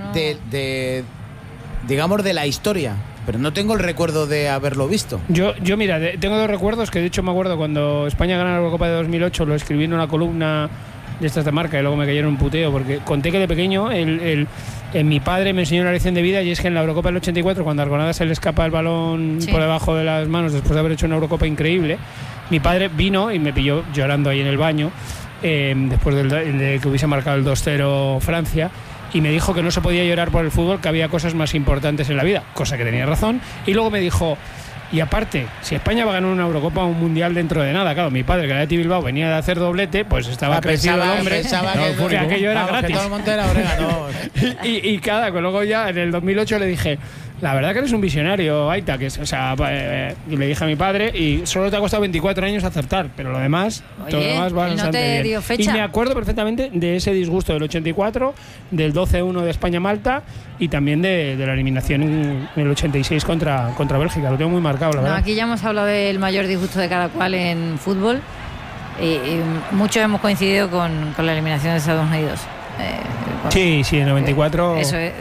digamos, de la historia, pero no tengo el recuerdo de haberlo visto. Yo mira, tengo 2 recuerdos que de hecho me acuerdo cuando España ganó la Eurocopa de 2008, lo escribí en una columna de estas de marca y luego me cayeron un puteo porque conté que de pequeño mi padre me enseñó una lección de vida, y es que en la Eurocopa del 84, cuando a Argonada se le escapa el balón por debajo de las manos después de haber hecho una Eurocopa increíble, mi padre vino y me pilló llorando ahí en el baño después de que hubiese marcado el 2-0 Francia, y me dijo que no se podía llorar por el fútbol, que había cosas más importantes en la vida, cosa que tenía razón. Y luego me dijo, y aparte, si España va a ganar una Eurocopa o un Mundial dentro de nada, claro, mi padre, que era de Athletic Bilbao, venía de hacer doblete, pues estaba crecido el hombre, que aquello era gratis. Y cada, luego ya en el 2008 le dije, la verdad que eres un visionario, Aita, y le dije a mi padre, y solo te ha costado 24 años acertar, pero lo demás, todo lo demás va bastante bien. Y me acuerdo perfectamente de ese disgusto del 84, del 12-1 de España-Malta, y también de la eliminación en el 86 contra Bélgica. Lo tengo muy marcado, la verdad. Aquí ya hemos hablado del mayor disgusto de cada cual en fútbol, y muchos hemos coincidido con la eliminación de Estados Unidos. Sí, en el 94...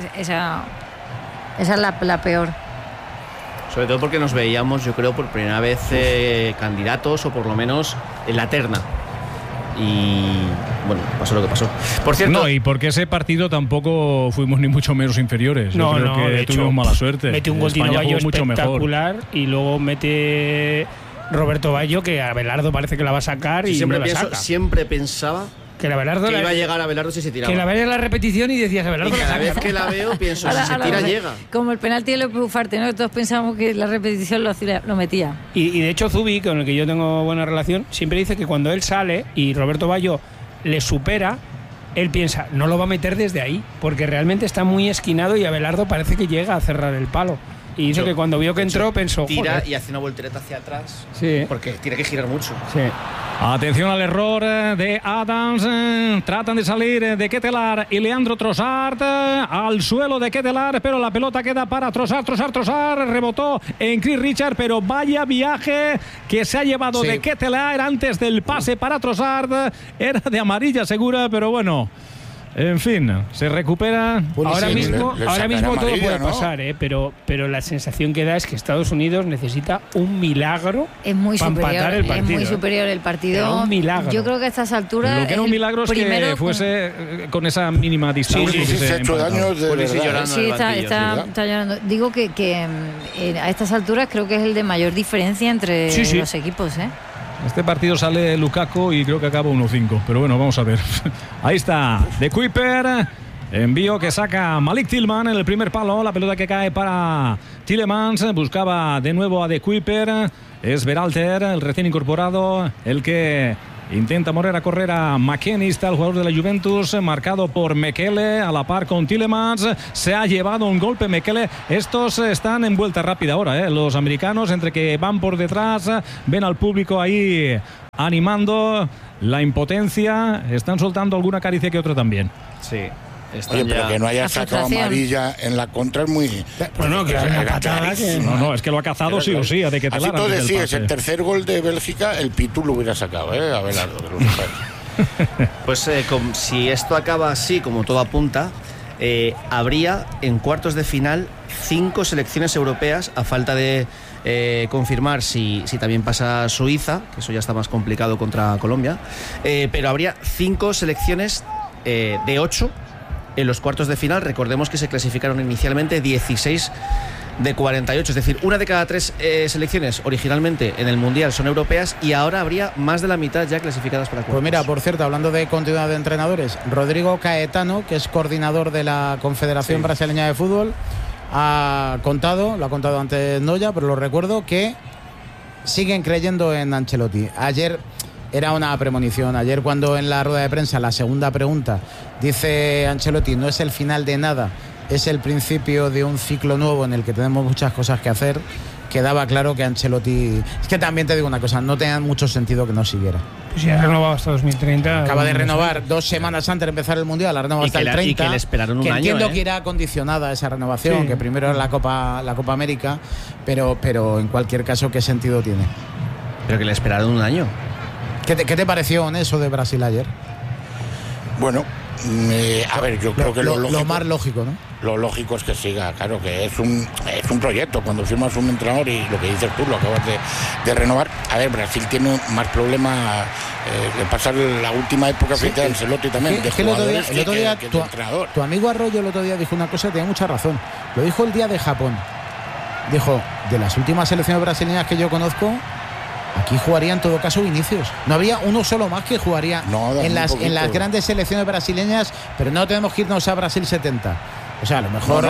Esa es la peor. Sobre todo porque nos veíamos, yo creo, por primera vez candidatos, o por lo menos en la terna. Y bueno, pasó lo que pasó. Por cierto, no, y porque ese partido tampoco fuimos ni mucho menos inferiores. Yo creo que tuvimos mala suerte. Mete un gol Tino Bayo espectacular mejor. Y luego mete Roberto Bayo, que Abelardo parece que la va a sacar y siempre pensaba que iba a llegar a Abelardo si se tiraba. Que la veías en la repetición y decías Abelardo. Y cada vez que la veo pienso, si se tira llega. Como el penalti de López Ufarte, ¿no? Todos pensamos que la repetición lo metía. Y de hecho Zubi, con el que yo tengo buena relación, siempre dice que cuando él sale y Roberto Bayo le supera, él piensa, no lo va a meter desde ahí, porque realmente está muy esquinado y Abelardo parece que llega a cerrar el palo. Y dice que cuando vio que entró pensó, tira joder. y hace una voltereta hacia atrás. Sí. Porque tiene que girar mucho. Sí. Atención al error de Adams. Tratan de salir de Ketelaar y Leandro Trossard. Al suelo de Ketelaar, pero la pelota queda para Trossard. Rebotó en Chris Richard, pero vaya viaje que se ha llevado de Ketelaar antes del pase para Trossard. Era de amarilla segura, pero bueno. En fin, se recupera. Ahora mismo todo amarilla, puede ¿no? pasar, pero la sensación que da es que Estados Unidos necesita un milagro para empatar el partido. Es muy superior el partido. Pero un milagro. Yo creo que a estas alturas. Lo que era un milagro es que fuese con esa mínima distancia. Sí, se ha hecho daño de verdad. Sí, está llorando. Digo que a estas alturas creo que es el de mayor diferencia entre los equipos, ¿eh? Este partido sale Lukaku y creo que acaba 1-5. Pero bueno, vamos a ver. Ahí está, de Kuiper. Envío que saca Malik Tillman en el primer palo. La pelota que cae para Tielemans. Buscaba de nuevo a de Kuiper. Es Berhalter, el recién incorporado, el que intenta mover a correr a McKennie, el jugador de la Juventus, marcado por Mekele a la par con Tielemans. Se ha llevado un golpe Mekele. Estos están en vuelta rápida ahora, los americanos, entre que van por detrás, ven al público ahí animando la impotencia, están soltando alguna caricia que otra también. Sí. Oye, pero que no haya sacado amarilla en la contra es muy... Bueno, que es una patada que... No, es que lo ha cazado sí o sí. De que así todo decías, el tercer gol de Bélgica, el Pitu lo hubiera sacado, Abelardo, que lo sepáis. Pues si esto acaba así, como todo apunta, habría en cuartos de final 5 selecciones europeas, a falta de confirmar si también pasa Suiza, que eso ya está más complicado contra Colombia, pero habría 5 selecciones de 8 en los cuartos de final. Recordemos que se clasificaron inicialmente 16 de 48, es decir, una de cada 3 selecciones originalmente en el Mundial son europeas y ahora habría más de la mitad ya clasificadas para cuartos. Pues mira, por cierto, hablando de continuidad de entrenadores, Rodrigo Caetano, que es coordinador de la Confederación Brasileña de Fútbol, lo ha contado antes Noya, pero lo recuerdo, que siguen creyendo en Ancelotti. Ayer era una premonición. Ayer, cuando en la rueda de prensa, la segunda pregunta, dice Ancelotti, no es el final de nada, es el principio de un ciclo nuevo en el que tenemos muchas cosas que hacer, quedaba claro que Ancelotti... Es que también te digo una cosa, no tenía mucho sentido que no siguiera. Pues ya ha renovado hasta 2030. Acaba de renovar 2 semanas antes de empezar el Mundial, la renovado hasta el 30. Y que le esperaron un año. Entiendo que irá condicionada esa renovación, que primero era la Copa América, pero en cualquier caso, ¿qué sentido tiene? Pero que le esperaron un año. ¿Qué te pareció en eso de Brasil ayer? Bueno, a ver, yo creo que lo lógico, más lógico, ¿no? Lo lógico es que siga, claro, que es un proyecto. Cuando firmas un entrenador y lo que dices tú, lo acabas de renovar. A ver, Brasil tiene más problema que pasar la última época frente a Ancelotti también. El otro día tu amigo Arroyo el otro día dijo una cosa que tenía mucha razón. Lo dijo el día de Japón. Dijo, de las últimas selecciones brasileñas que yo conozco, aquí jugaría en todo caso Vinicius. No había uno solo más que jugaría en las grandes selecciones brasileñas, pero no tenemos que irnos a Brasil 70. O sea, a lo mejor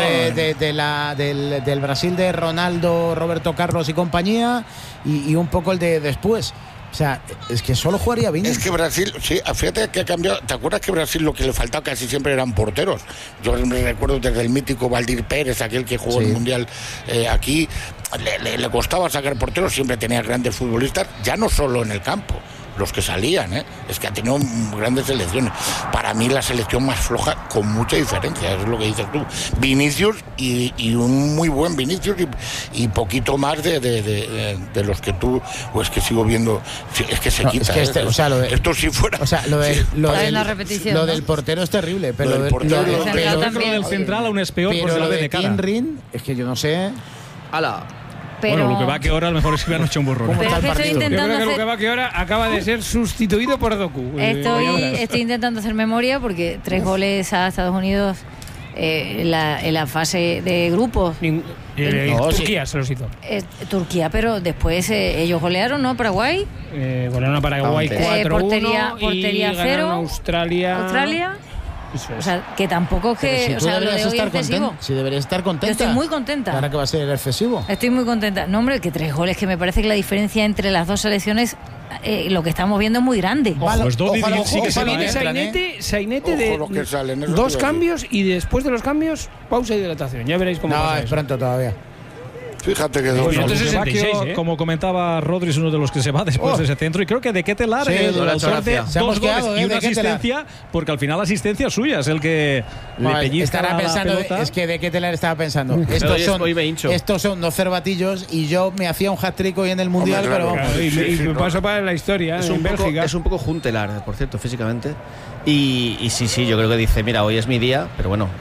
del Brasil de Ronaldo, Roberto Carlos y compañía, y un poco el de después. O sea, es que solo jugaría Vinicius. Es que Brasil, sí, fíjate que ha cambiado. ¿Te acuerdas que Brasil lo que le faltaba casi siempre eran porteros? Yo me recuerdo desde el mítico Valdir Pérez, aquel que jugó el Mundial aquí, le costaba sacar porteros, siempre tenía grandes futbolistas, ya no solo en el campo, los que salían, es que ha tenido grandes selecciones. Para mí la selección más floja, con mucha diferencia, es lo que dices tú. Vinicius y un muy buen Vinicius y poquito más de los que tú, o es que sigo viendo, es que se quita. Es que esto si fuera... O sea, lo repetición, del portero es terrible, pero lo del portero del central aún es peor, porque lo lo ve de de cara. Tinrin, es que yo no sé... ¡Hala! Pero... Bueno, lo que va que ahora a lo mejor es que hubieran hecho un borrón. Pero es que estoy intentando Yo creo que lo que va que ahora acaba de ser sustituido por Doku. Estoy intentando hacer memoria porque 3 goles a Estados Unidos en la fase de grupos. Turquía se los hizo. Turquía, pero después ellos golearon, ¿no? Paraguay. Golearon a Paraguay 4-1 portería y 0. Australia. O sea, que tampoco es que... Si lo de hoy es excesivo. Si deberías estar contenta. Yo estoy muy contenta. ¿Ahora que va a ser excesivo? Estoy muy contenta. No, hombre, que 3 goles, que me parece que la diferencia entre las dos selecciones, lo que estamos viendo es muy grande. Pues Sainete de 2 cambios y después de los cambios, pausa y dilatación. Ya veréis cómo No, pasa es eso. pronto todavía. Fíjate que Luque, como comentaba Rodri, es uno de los que se va después de ese centro. Y creo que de Ketelaar, el autor de 2 goles y una asistencia, porque al final la asistencia es suya, es el que le pellizca estará pensando, la pelota. Es que de Ketelaar estaba pensando, estos son 2 cervatillos y yo me hacía un hat-trick hoy en el Mundial, pero vamos. Y paso para la historia en Bélgica. Es un poco Huntelaar, por cierto, físicamente. Y sí, yo creo que dice, mira, hoy es mi día, pero bueno,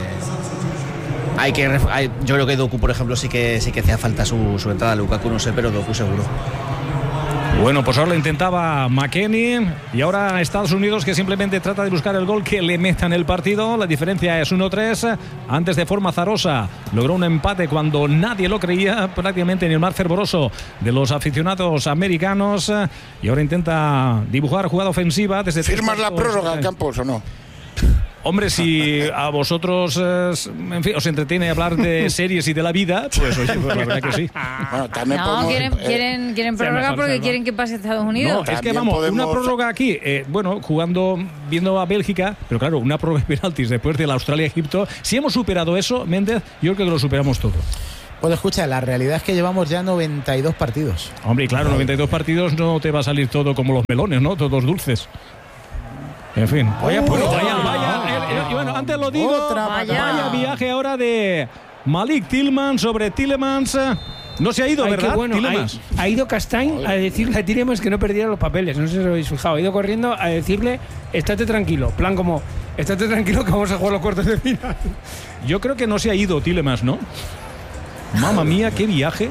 yo creo que Doku, por ejemplo, sí que hacía falta su entrada. Lukaku no sé, pero Doku seguro. Bueno, pues ahora lo intentaba McKennie y ahora Estados Unidos, que simplemente trata de buscar el gol que le meta en el partido. La diferencia es 1-3. Antes, de forma azarosa, logró un empate cuando nadie lo creía, prácticamente ni el más fervoroso de los aficionados americanos. Y ahora intenta dibujar jugada ofensiva desde... ¿Firmas la prórroga, Campos, o no? Hombre, si a vosotros en fin, os entretiene hablar de series y de la vida, pues oye, pues la verdad que sí. Bueno, también quieren prórroga porque quieren que pase Estados Unidos. No, es que vamos, una prórroga aquí, viendo a Bélgica, pero claro, una prórroga de penaltis después de la Australia-Egipto. Si hemos superado eso, Méndez, yo creo que lo superamos todo. Pues escucha, la realidad es que llevamos ya 92 partidos. Hombre, y claro, 92 partidos no te va a salir todo como los melones, ¿no? Todos dulces. En fin. Vaya, bueno, antes lo digo. Vaya viaje ahora de Malik Tillman sobre Tielemans. No se ha ido, ¿verdad? Bueno, ha ido Castañ a decirle a Tielemans que no perdiera los papeles. No sé si os habéis fijado. Ha ido corriendo a decirle, estate tranquilo. Plan como, estate tranquilo que vamos a jugar los cuartos de final. Yo creo que no se ha ido Tielemans, ¿no? Mamma mía, qué viaje.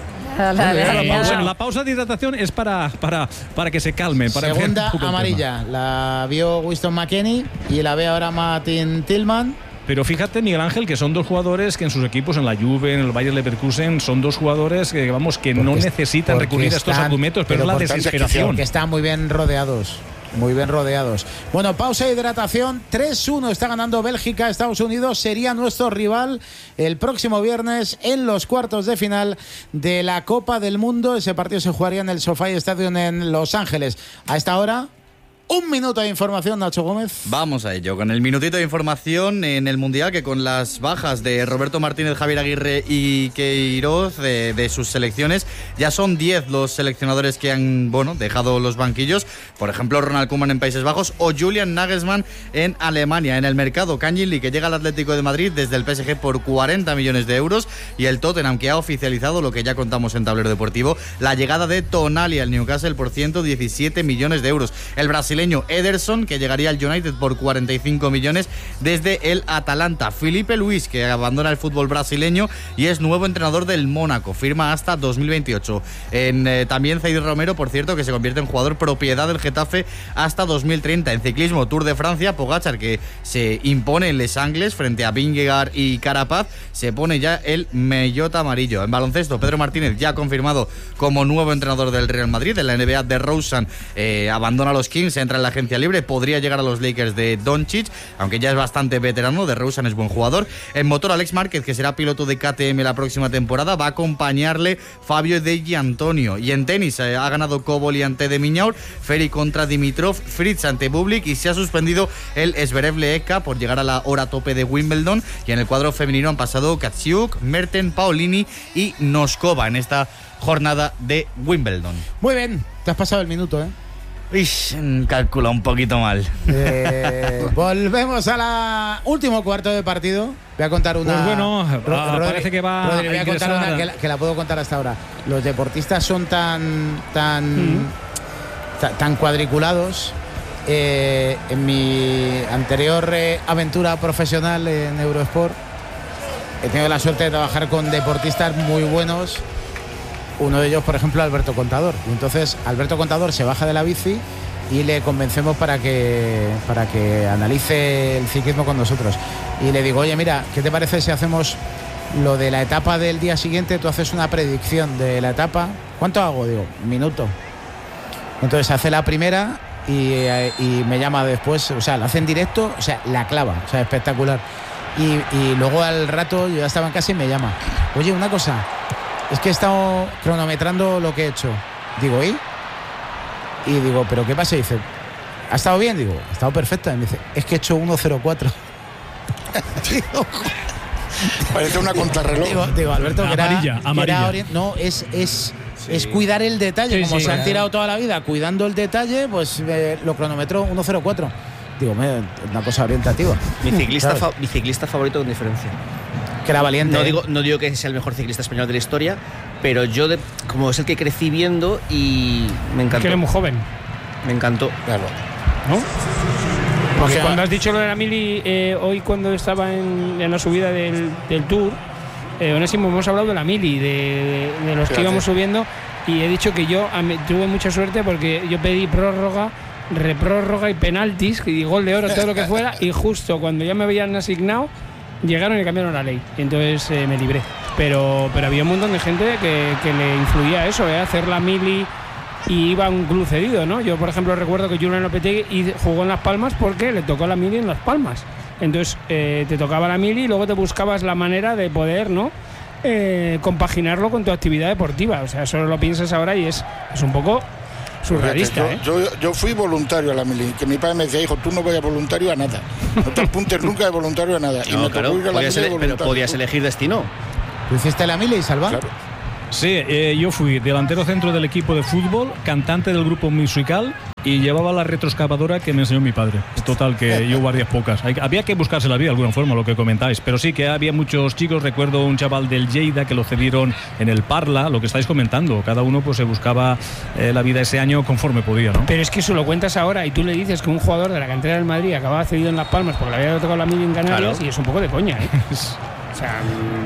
La pausa de hidratación es para que se calmen. Segunda amarilla. La vio Winston McKennie y la ve ahora Martin Tillman. Pero fíjate, Miguel Ángel, que son 2 jugadores que en sus equipos, en la Juve, en el Bayer Leverkusen, son 2 jugadores que no necesitan recurrir a estos argumentos, pero es la desesperación. Que están muy bien rodeados. Muy bien rodeados. Bueno, pausa de hidratación. 3-1 está ganando Bélgica. Estados Unidos sería nuestro rival el próximo viernes en los cuartos de final de la Copa del Mundo. Ese partido se jugaría en el SoFi Stadium en Los Ángeles. A esta hora, 1 minuto de información, Nacho Gómez. Vamos a ello, con el minutito de información en el Mundial, que con las bajas de Roberto Martínez, Javier Aguirre y Queiroz de sus selecciones, ya son 10 los seleccionadores que han dejado los banquillos. Por ejemplo, Ronald Koeman en Países Bajos o Julian Nagelsmann en Alemania. En el mercado, Kangin, que llega al Atlético de Madrid desde el PSG por 40 millones de euros, y el Tottenham, que ha oficializado lo que ya contamos en Tablero Deportivo, la llegada de Tonali al Newcastle por 117 millones de euros. El brasileño Ederson, que llegaría al United por 45 millones desde el Atalanta. Felipe Luis, que abandona el fútbol brasileño y es nuevo entrenador del Mónaco, firma hasta 2028. También Zaid Romero, por cierto, que se convierte en jugador propiedad del Getafe hasta 2030. En ciclismo, Tour de Francia, Pogačar, que se impone en Les Angles frente a Vingegaard y Carapaz, se pone ya el maillot amarillo. En baloncesto, Pedro Martínez, ya confirmado como nuevo entrenador del Real Madrid. En la NBA, DeRozan abandona a los Kings, entra en la agencia libre, podría llegar a los Lakers de Doncic, aunque ya es bastante veterano. DeRozan es buen jugador. En motor, Alex Márquez, que será piloto de KTM la próxima temporada, va a acompañarle Fabio De Gianantonio. Y en tenis, ha ganado Koboli ante de Minaur, Ferry contra Dimitrov, Fritz ante Bublik, y se ha suspendido el Zverev Leeka por llegar a la hora tope de Wimbledon. Y en el cuadro femenino han pasado Katsiuk, Merten, Paolini y Noskova en esta jornada de Wimbledon. Muy bien, te has pasado el minuto, ¿eh? Calcula un poquito mal. Volvemos a la último cuarto de partido. Voy a contar una. Pues bueno, parece que va Rodri, voy a contar una que la puedo contar hasta ahora. Los deportistas son tan cuadriculados. En mi anterior aventura profesional en Eurosport, he tenido la suerte de trabajar con deportistas muy buenos. Uno de ellos, por ejemplo, Alberto Contador. Y entonces Alberto Contador se baja de la bici y le convencemos para que analice el ciclismo con nosotros. Y le digo, oye, mira, ¿qué te parece si hacemos lo de la etapa del día siguiente? Tú haces una predicción de la etapa. ¿Cuánto hago? Digo, 1 minuto. Entonces hace la primera y me llama después, o sea, la hace en directo, o sea, la clava, o sea, espectacular. Y luego al rato yo ya estaba en casa y me llama, oye, una cosa, es que he estado cronometrando lo que he hecho. Digo, ¿y? Y digo, ¿pero qué pasa? Y dice, ¿ha estado bien? Digo, ha estado perfecta. Y me dice, es que he hecho 1.04. Parece una contrarreloj. Digo, Alberto, Amarilla. No, es cuidar el detalle. Como se han tirado toda la vida cuidando el detalle, pues lo cronometró 1:04. Digo, una cosa orientativa. Mi ciclista favorito con diferencia. Que era valiente. No digo que sea el mejor ciclista español de la historia, pero yo, como es el que crecí viendo, y me encantó. Que eres muy joven. Me encantó. Claro. ¿No? Porque cuando has dicho lo de la mili, hoy cuando estaba en la subida del Tour, Onésimo, hemos hablado de la mili, de los que íbamos subiendo, y he dicho que yo tuve mucha suerte porque yo pedí prórroga, reprórroga y penaltis, y gol de oro, todo lo que fuera, y justo cuando ya me habían asignado, llegaron y cambiaron la ley. Y entonces me libré. Pero había un montón de gente que le influía eso, hacer la mili y iba a un club cedido, ¿no? Yo, por ejemplo, recuerdo que Julen Lopetegui jugó en Las Palmas porque le tocó la mili en Las Palmas. Entonces te tocaba la mili y luego te buscabas la manera de poder, ¿no? Compaginarlo con tu actividad deportiva. O sea, solo lo piensas ahora y es un poco surrealista. Yo fui voluntario a la mili, que mi padre me decía, hijo, tú no vayas voluntario a nada. No te apuntes nunca de voluntario a nada. Y me tocó ir a la mili de voluntario. Pero podías elegir destino. ¿Tú hiciste la mili, Salva? Claro. Sí, yo fui delantero centro del equipo de fútbol, cantante del grupo musical y llevaba la retroexcavadora que me enseñó mi padre. Total, que yo varias pocas. Había que buscarse la vida de alguna forma, lo que comentáis. Pero sí que había muchos chicos. Recuerdo un chaval del Lleida que lo cedieron en el Parla, lo que estáis comentando. Cada uno pues se buscaba la vida ese año conforme podía, ¿no? Pero es que eso lo cuentas ahora y tú le dices que un jugador de la cantera del Madrid acababa cedido en Las Palmas porque le había tocado la mili en Canarias, y es un poco de coña, ¿eh? O sea,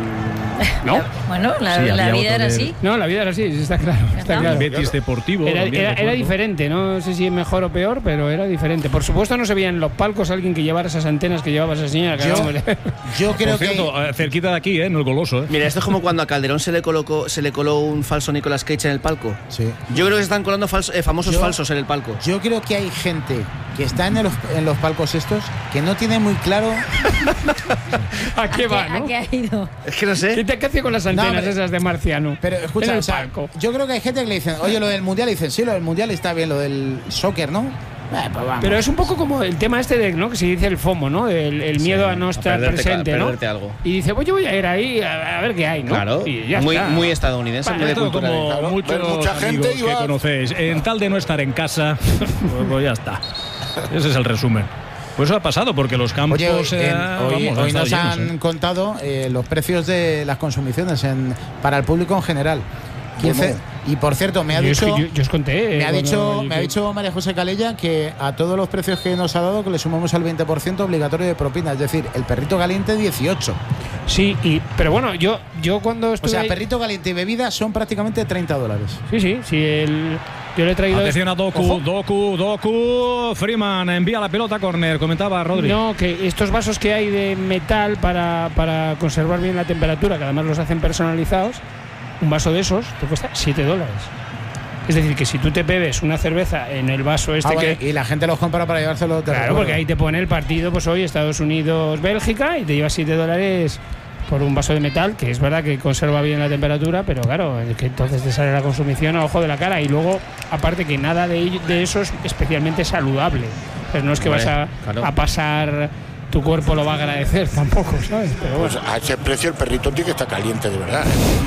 ¿no? Bueno, la vida era así. No, la vida era así, está claro. Está claro. Betis Deportivo. Era diferente, no sé si es mejor o peor, pero era diferente. Por supuesto no se veía en los palcos alguien que llevara esas antenas que llevaba esa señora. Yo creo que cerquita de aquí, en el Goloso. Mira, esto es como cuando a Calderón se le coló un falso Nicolas Cage en el palco. Sí. Yo creo que se están colando famosos falsos en el palco. Yo creo que hay gente que está en los palcos estos que no tiene muy claro ¿a qué va, ¿no? ¿A qué ha ido? Es que no sé. ¿Qué hacía con las antenas esas de Marciano? Pero escucha, en el palco. Yo creo que hay gente que le dicen, oye, lo del mundial, y dicen, sí, lo del mundial está bien, lo del soccer, ¿no? Pues pero es un poco como el tema este de, ¿no? Que se dice el FOMO, ¿no? El miedo a no estar presente, ¿no? Algo. Y dice, pues yo voy a ir ahí a ver qué hay, ¿no? Claro, y ya muy estadounidense, muy de cultura. Como mucha gente que conocéis. En tal de no estar en casa, pues ya está. Ese es el resumen. Pues eso ha pasado porque los campos hoy nos han contado los precios de las consumiciones para el público en general. 15. Y por cierto, me ha dicho María José Calella que a todos los precios que nos ha dado que le sumamos al 20% obligatorio de propina, es decir, el perrito caliente 18. Sí, pero bueno, yo cuando estuve, o sea, perrito caliente y bebida son prácticamente $30. Sí, yo le he traído. Atención a Doku, Freeman envía la pelota a córner, comentaba Rodri. No, que estos vasos que hay de metal para conservar bien la temperatura, que además los hacen personalizados, un vaso de esos te cuesta $7. Es decir, que si tú te bebes una cerveza en el vaso y la gente los compra para llevárselo. Claro, porque ahí te pone el partido, pues hoy Estados Unidos-Bélgica, y te llevas $7 por un vaso de metal, que es verdad que conserva bien la temperatura, pero claro, que entonces te sale la consumición a ojo de la cara. Y luego, aparte que nada de eso es especialmente saludable. Pero no es que vas a pasar, tu cuerpo lo va a agradecer tampoco, ¿sabes? Pero bueno. Pues a ese precio el perrito tiene que estar caliente, de verdad.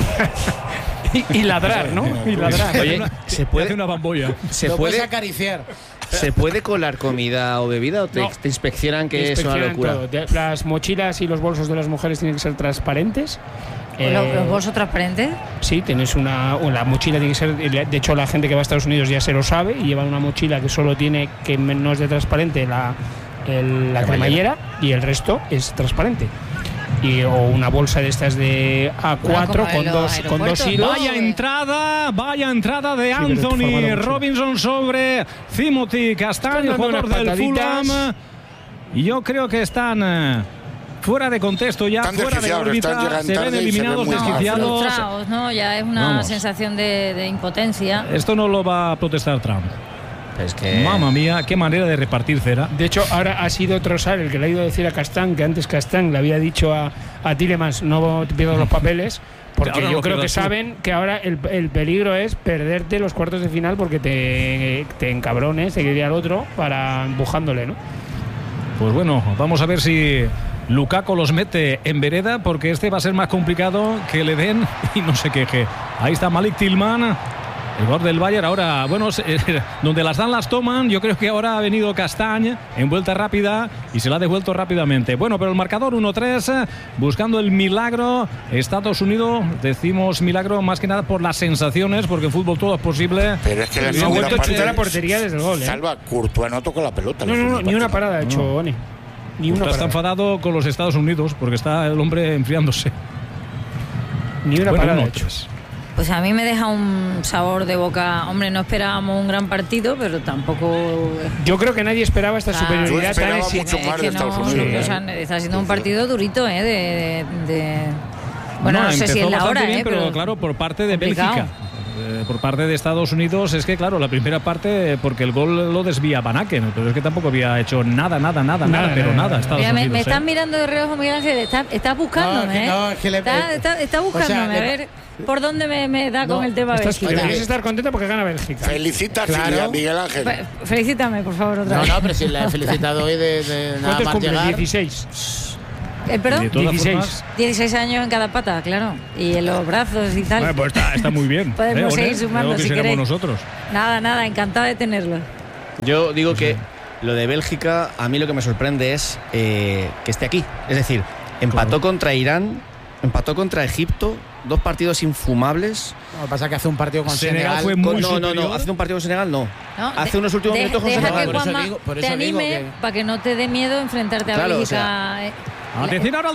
y ladrar, ¿no? Y ladrar. Oye, se puede hacer una bambolla. Lo puedes acariciar. ¿Se puede colar comida o bebida o te inspeccionan que es una locura? Todo. Las mochilas y los bolsos de las mujeres tienen que ser transparentes. ¿Los bolsos transparentes? Sí, tienes la mochila tiene que ser. De hecho, la gente que va a Estados Unidos ya se lo sabe y llevan una mochila que solo tiene, que no es de transparente, la cremallera, y el resto es transparente. O una bolsa de estas de A4 con dos hilos. Vaya entrada de Anthony Robinson sobre Timothy Castagne, jugador del Fulham. Y yo creo que están fuera de contexto ya, fuera de órbita, se ven eliminados, desquiciados. Frustrados, ¿no? Ya es una sensación de impotencia. Esto no lo va a protestar Trump. Es que... Mamma mía, qué manera de repartir cera. De hecho, ahora ha sido Trossard el que le ha ido a decir a Castagne, que antes Castagne le había dicho a Tielemans, no te pierdas los papeles, porque yo creo que saben que ahora el peligro es perderte los cuartos de final porque te encabrones, te iría al otro para empujándole, ¿no? Pues bueno, vamos a ver si Lukaku los mete en vereda porque este va a ser más complicado que le den y no se queje. Ahí está Malik Tillman. El gol del Bayern ahora, bueno, donde las dan las toman. Yo creo que ahora ha venido Castañ en vuelta rápida y se la ha devuelto rápidamente. Bueno, pero el marcador 1-3, buscando el milagro. Estados Unidos, decimos milagro más que nada por las sensaciones, porque en fútbol todo es posible. Pero es que ha vuelto a chutar la portería desde el gol. Salva, Courtois no tocó la pelota. No, ni una parada ha hecho, Oni. Ni una parada. Está enfadado con los Estados Unidos porque está el hombre enfriándose. Ni una parada ha hecho. Pues a mí me deja un sabor de boca. Hombre, no esperábamos un gran partido, pero tampoco. Yo creo que nadie esperaba esta superioridad tan exigente. Está siendo un partido durito, bueno, no sé si es la hora, bien, pero claro, por parte de complicado. Bélgica. Por parte de Estados Unidos es que, claro, la primera parte, porque el gol lo desvía Van Aken, pero es que tampoco había hecho nada. Estados Mira, Unidos, me están mirando de reojo, Miguel Ángel, está buscándome, está buscándome, a ver por dónde me da con el tema Bélgica. Deberías estar contenta porque gana Bélgica. Felicita a Miguel Ángel. Felicítame, por favor, otra vez. No, pero si le he felicitado hoy de nada más llegar. 16. ¿Perdón? 16. 16 años en cada pata, claro. Y en los brazos y tal. Bueno, pues está muy bien. Podemos seguir sumando si queréis. Nosotros. Nada, encantada de tenerlo. Yo digo que lo de Bélgica, a mí lo que me sorprende es que esté aquí. Es decir, empató contra Irán, empató contra Egipto, 2 partidos infumables. Lo que pasa es que hace un partido con Senegal. Fue muy no, hace un partido con Senegal no. Hace unos últimos minutos con Senegal. Deja que Juanma te anime para que no te dé miedo enfrentarte a Bélgica. Atención ahora al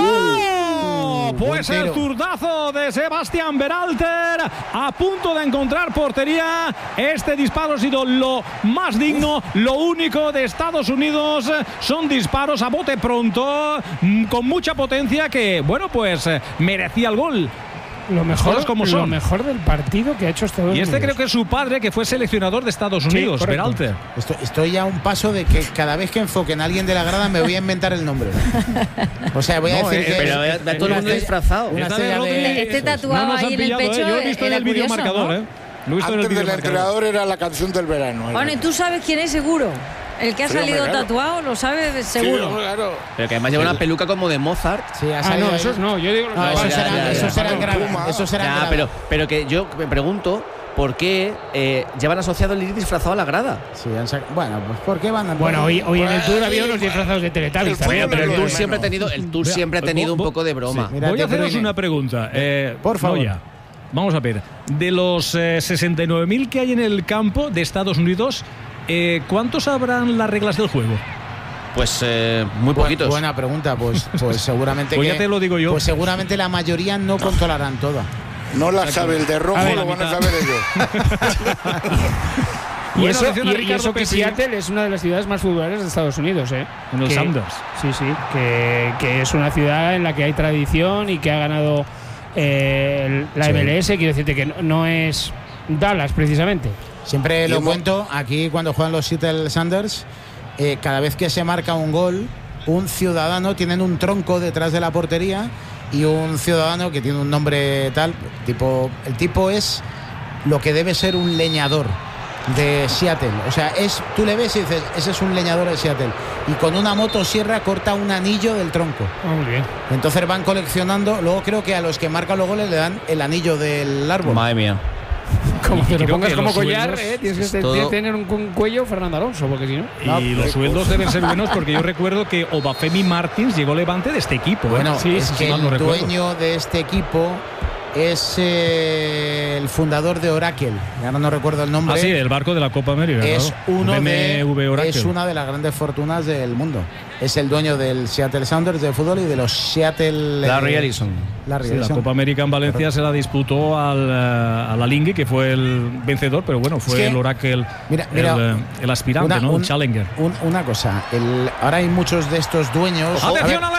disparo. Pues el zurdazo de Sebastián Berhalter a punto de encontrar portería. Este disparo ha sido lo más digno, lo único de Estados Unidos. Son disparos a bote pronto, con mucha potencia que, bueno, pues merecía el gol. Lo mejor del partido que ha hecho Estados Unidos. Y creo que es su padre, que fue seleccionador de Estados Unidos, Berhalter. Estoy a un paso de que cada vez que enfoquen a alguien de la grada me voy a inventar el nombre. O sea, voy a decir que... Pero va todo el mundo disfrazado. Este tatuado ahí en el pecho. Yo he visto en el videomarcador, Antes del entrenador era la canción del verano. Bueno, ¿y tú sabes quién es seguro? El que ha salido tatuado lo sabe seguro. Sí, claro. Pero que además lleva una peluca como de Mozart. Sí, no, esos no. Yo digo esos serán graves. Pero que yo me pregunto por qué llevan asociado el ir disfrazado a la grada. Sí, bueno, pues ¿por qué van a...? Bueno, hoy en el Tour había unos disfrazados de Teletubbies también. Pero el Tour siempre ha tenido un poco de broma. Voy a haceros una pregunta. Por favor. Vamos a ver. De los 69.000 que hay en el campo de Estados Unidos, ¿cuántos sabrán las reglas del juego? Pues muy poquitos. Buena pregunta, pues seguramente pues ya te lo digo yo. Pues seguramente la mayoría no controlarán toda. No la sabe el de rojo, lo van a saber ellos. Y eso que Seattle es una de las ciudades más futboleras de Estados Unidos, En los Sanders. Sí, que es una ciudad en la que hay tradición y que ha ganado la MLS. Quiero decirte que no es Dallas, precisamente. Siempre lo cuento, aquí cuando juegan los Seattle Sanders, cada vez que se marca un gol, un ciudadano, tienen un tronco detrás de la portería y un ciudadano que tiene un nombre tal, el tipo es lo que debe ser un leñador de Seattle. O sea, tú le ves y dices, ese es un leñador de Seattle. Y con una motosierra corta un anillo del tronco. Muy bien. Entonces van coleccionando, luego creo que a los que marcan los goles le dan el anillo del árbol. Madre mía. Como te lo pongas como collar, tienes que tener un cuello Fernando Alonso, porque si no. Y los sueldos deben ser buenos, porque yo recuerdo que Obafemi Martins llegó Levante de este equipo. Bueno, es que el dueño de este equipo es el fundador de Oracle. Ya no recuerdo el nombre. Ah, sí, el barco de la Copa América. Es es una de las grandes fortunas del mundo. Es el dueño del Seattle Sounders de fútbol y de los Seattle... Larry Ellison. La Copa América en Valencia se la disputó a la Lingui, que fue el vencedor, pero bueno, fue el Oracle, el aspirante, ¿no? El Challenger. Una cosa, ahora hay muchos de estos dueños... ¡Atención al error de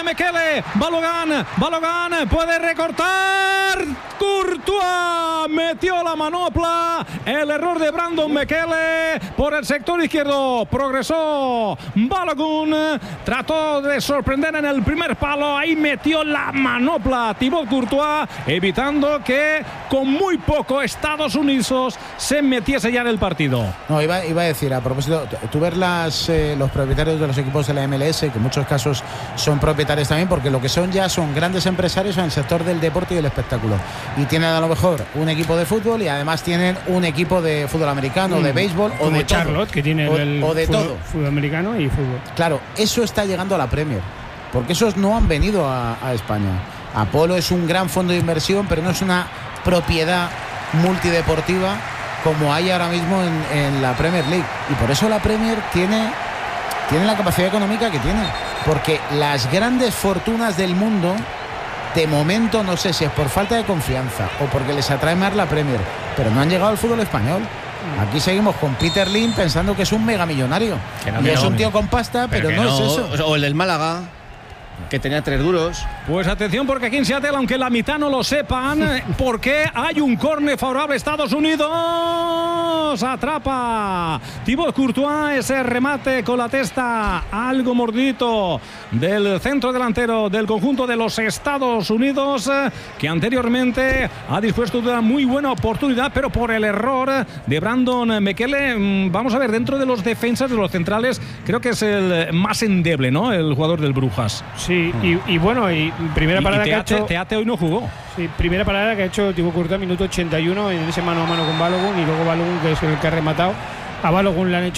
Mekele, Balogan puede recortar, Courtois metió la manopla, el error de Brandon Mekele por el sector izquierdo, progresó Balogun, trató de sorprender en el primer palo, ahí metió la manopla Thibaut Courtois, evitando que con muy poco Estados Unidos se metiese ya en el partido. No, iba a decir, a propósito, tú ves los propietarios de los equipos de la MLS, que en muchos casos son propietarios también, porque lo que son ya son grandes empresarios en el sector del deporte y el espectáculo. Y tienen a lo mejor un equipo de fútbol y además tienen un equipo de fútbol americano, de béisbol o de Charlotte, todo. Que tiene o de fútbol, todo. Fútbol americano y fútbol. Claro, eso está llegando a la Premier, porque esos no han venido a España. Apolo es un gran fondo de inversión, pero no es una propiedad multideportiva como hay ahora mismo en la Premier League. Y por eso la Premier tiene la capacidad económica que tiene, porque las grandes fortunas del mundo, de momento, no sé si es por falta de confianza o porque les atrae más la Premier, pero no han llegado al fútbol español. Aquí seguimos con Peter Lim pensando que es un megamillonario. Y es un tío con pasta, pero no es eso. O el del Málaga, que tenía 3 duros. Pues atención, porque aquí en Seattle, aunque la mitad no lo sepan, porque hay un córner favorable a Estados Unidos. Atrapa Thibaut Courtois ese remate con la testa algo mordito del centro delantero del conjunto de los Estados Unidos, que anteriormente ha dispuesto de una muy buena oportunidad, pero por el error de Brandon Mekele. Vamos a ver, dentro de los defensas, de los centrales, creo que es el más endeble, ¿no? El jugador del Brujas. Sí, y bueno, y primera parada que ha hecho. Teate hoy no jugó. Sí, primera parada que ha hecho Thibaut Courtois, minuto 81, en ese mano a mano con Balogun, y luego Balogun, que es el que ha rematado. A Balogun le han hecho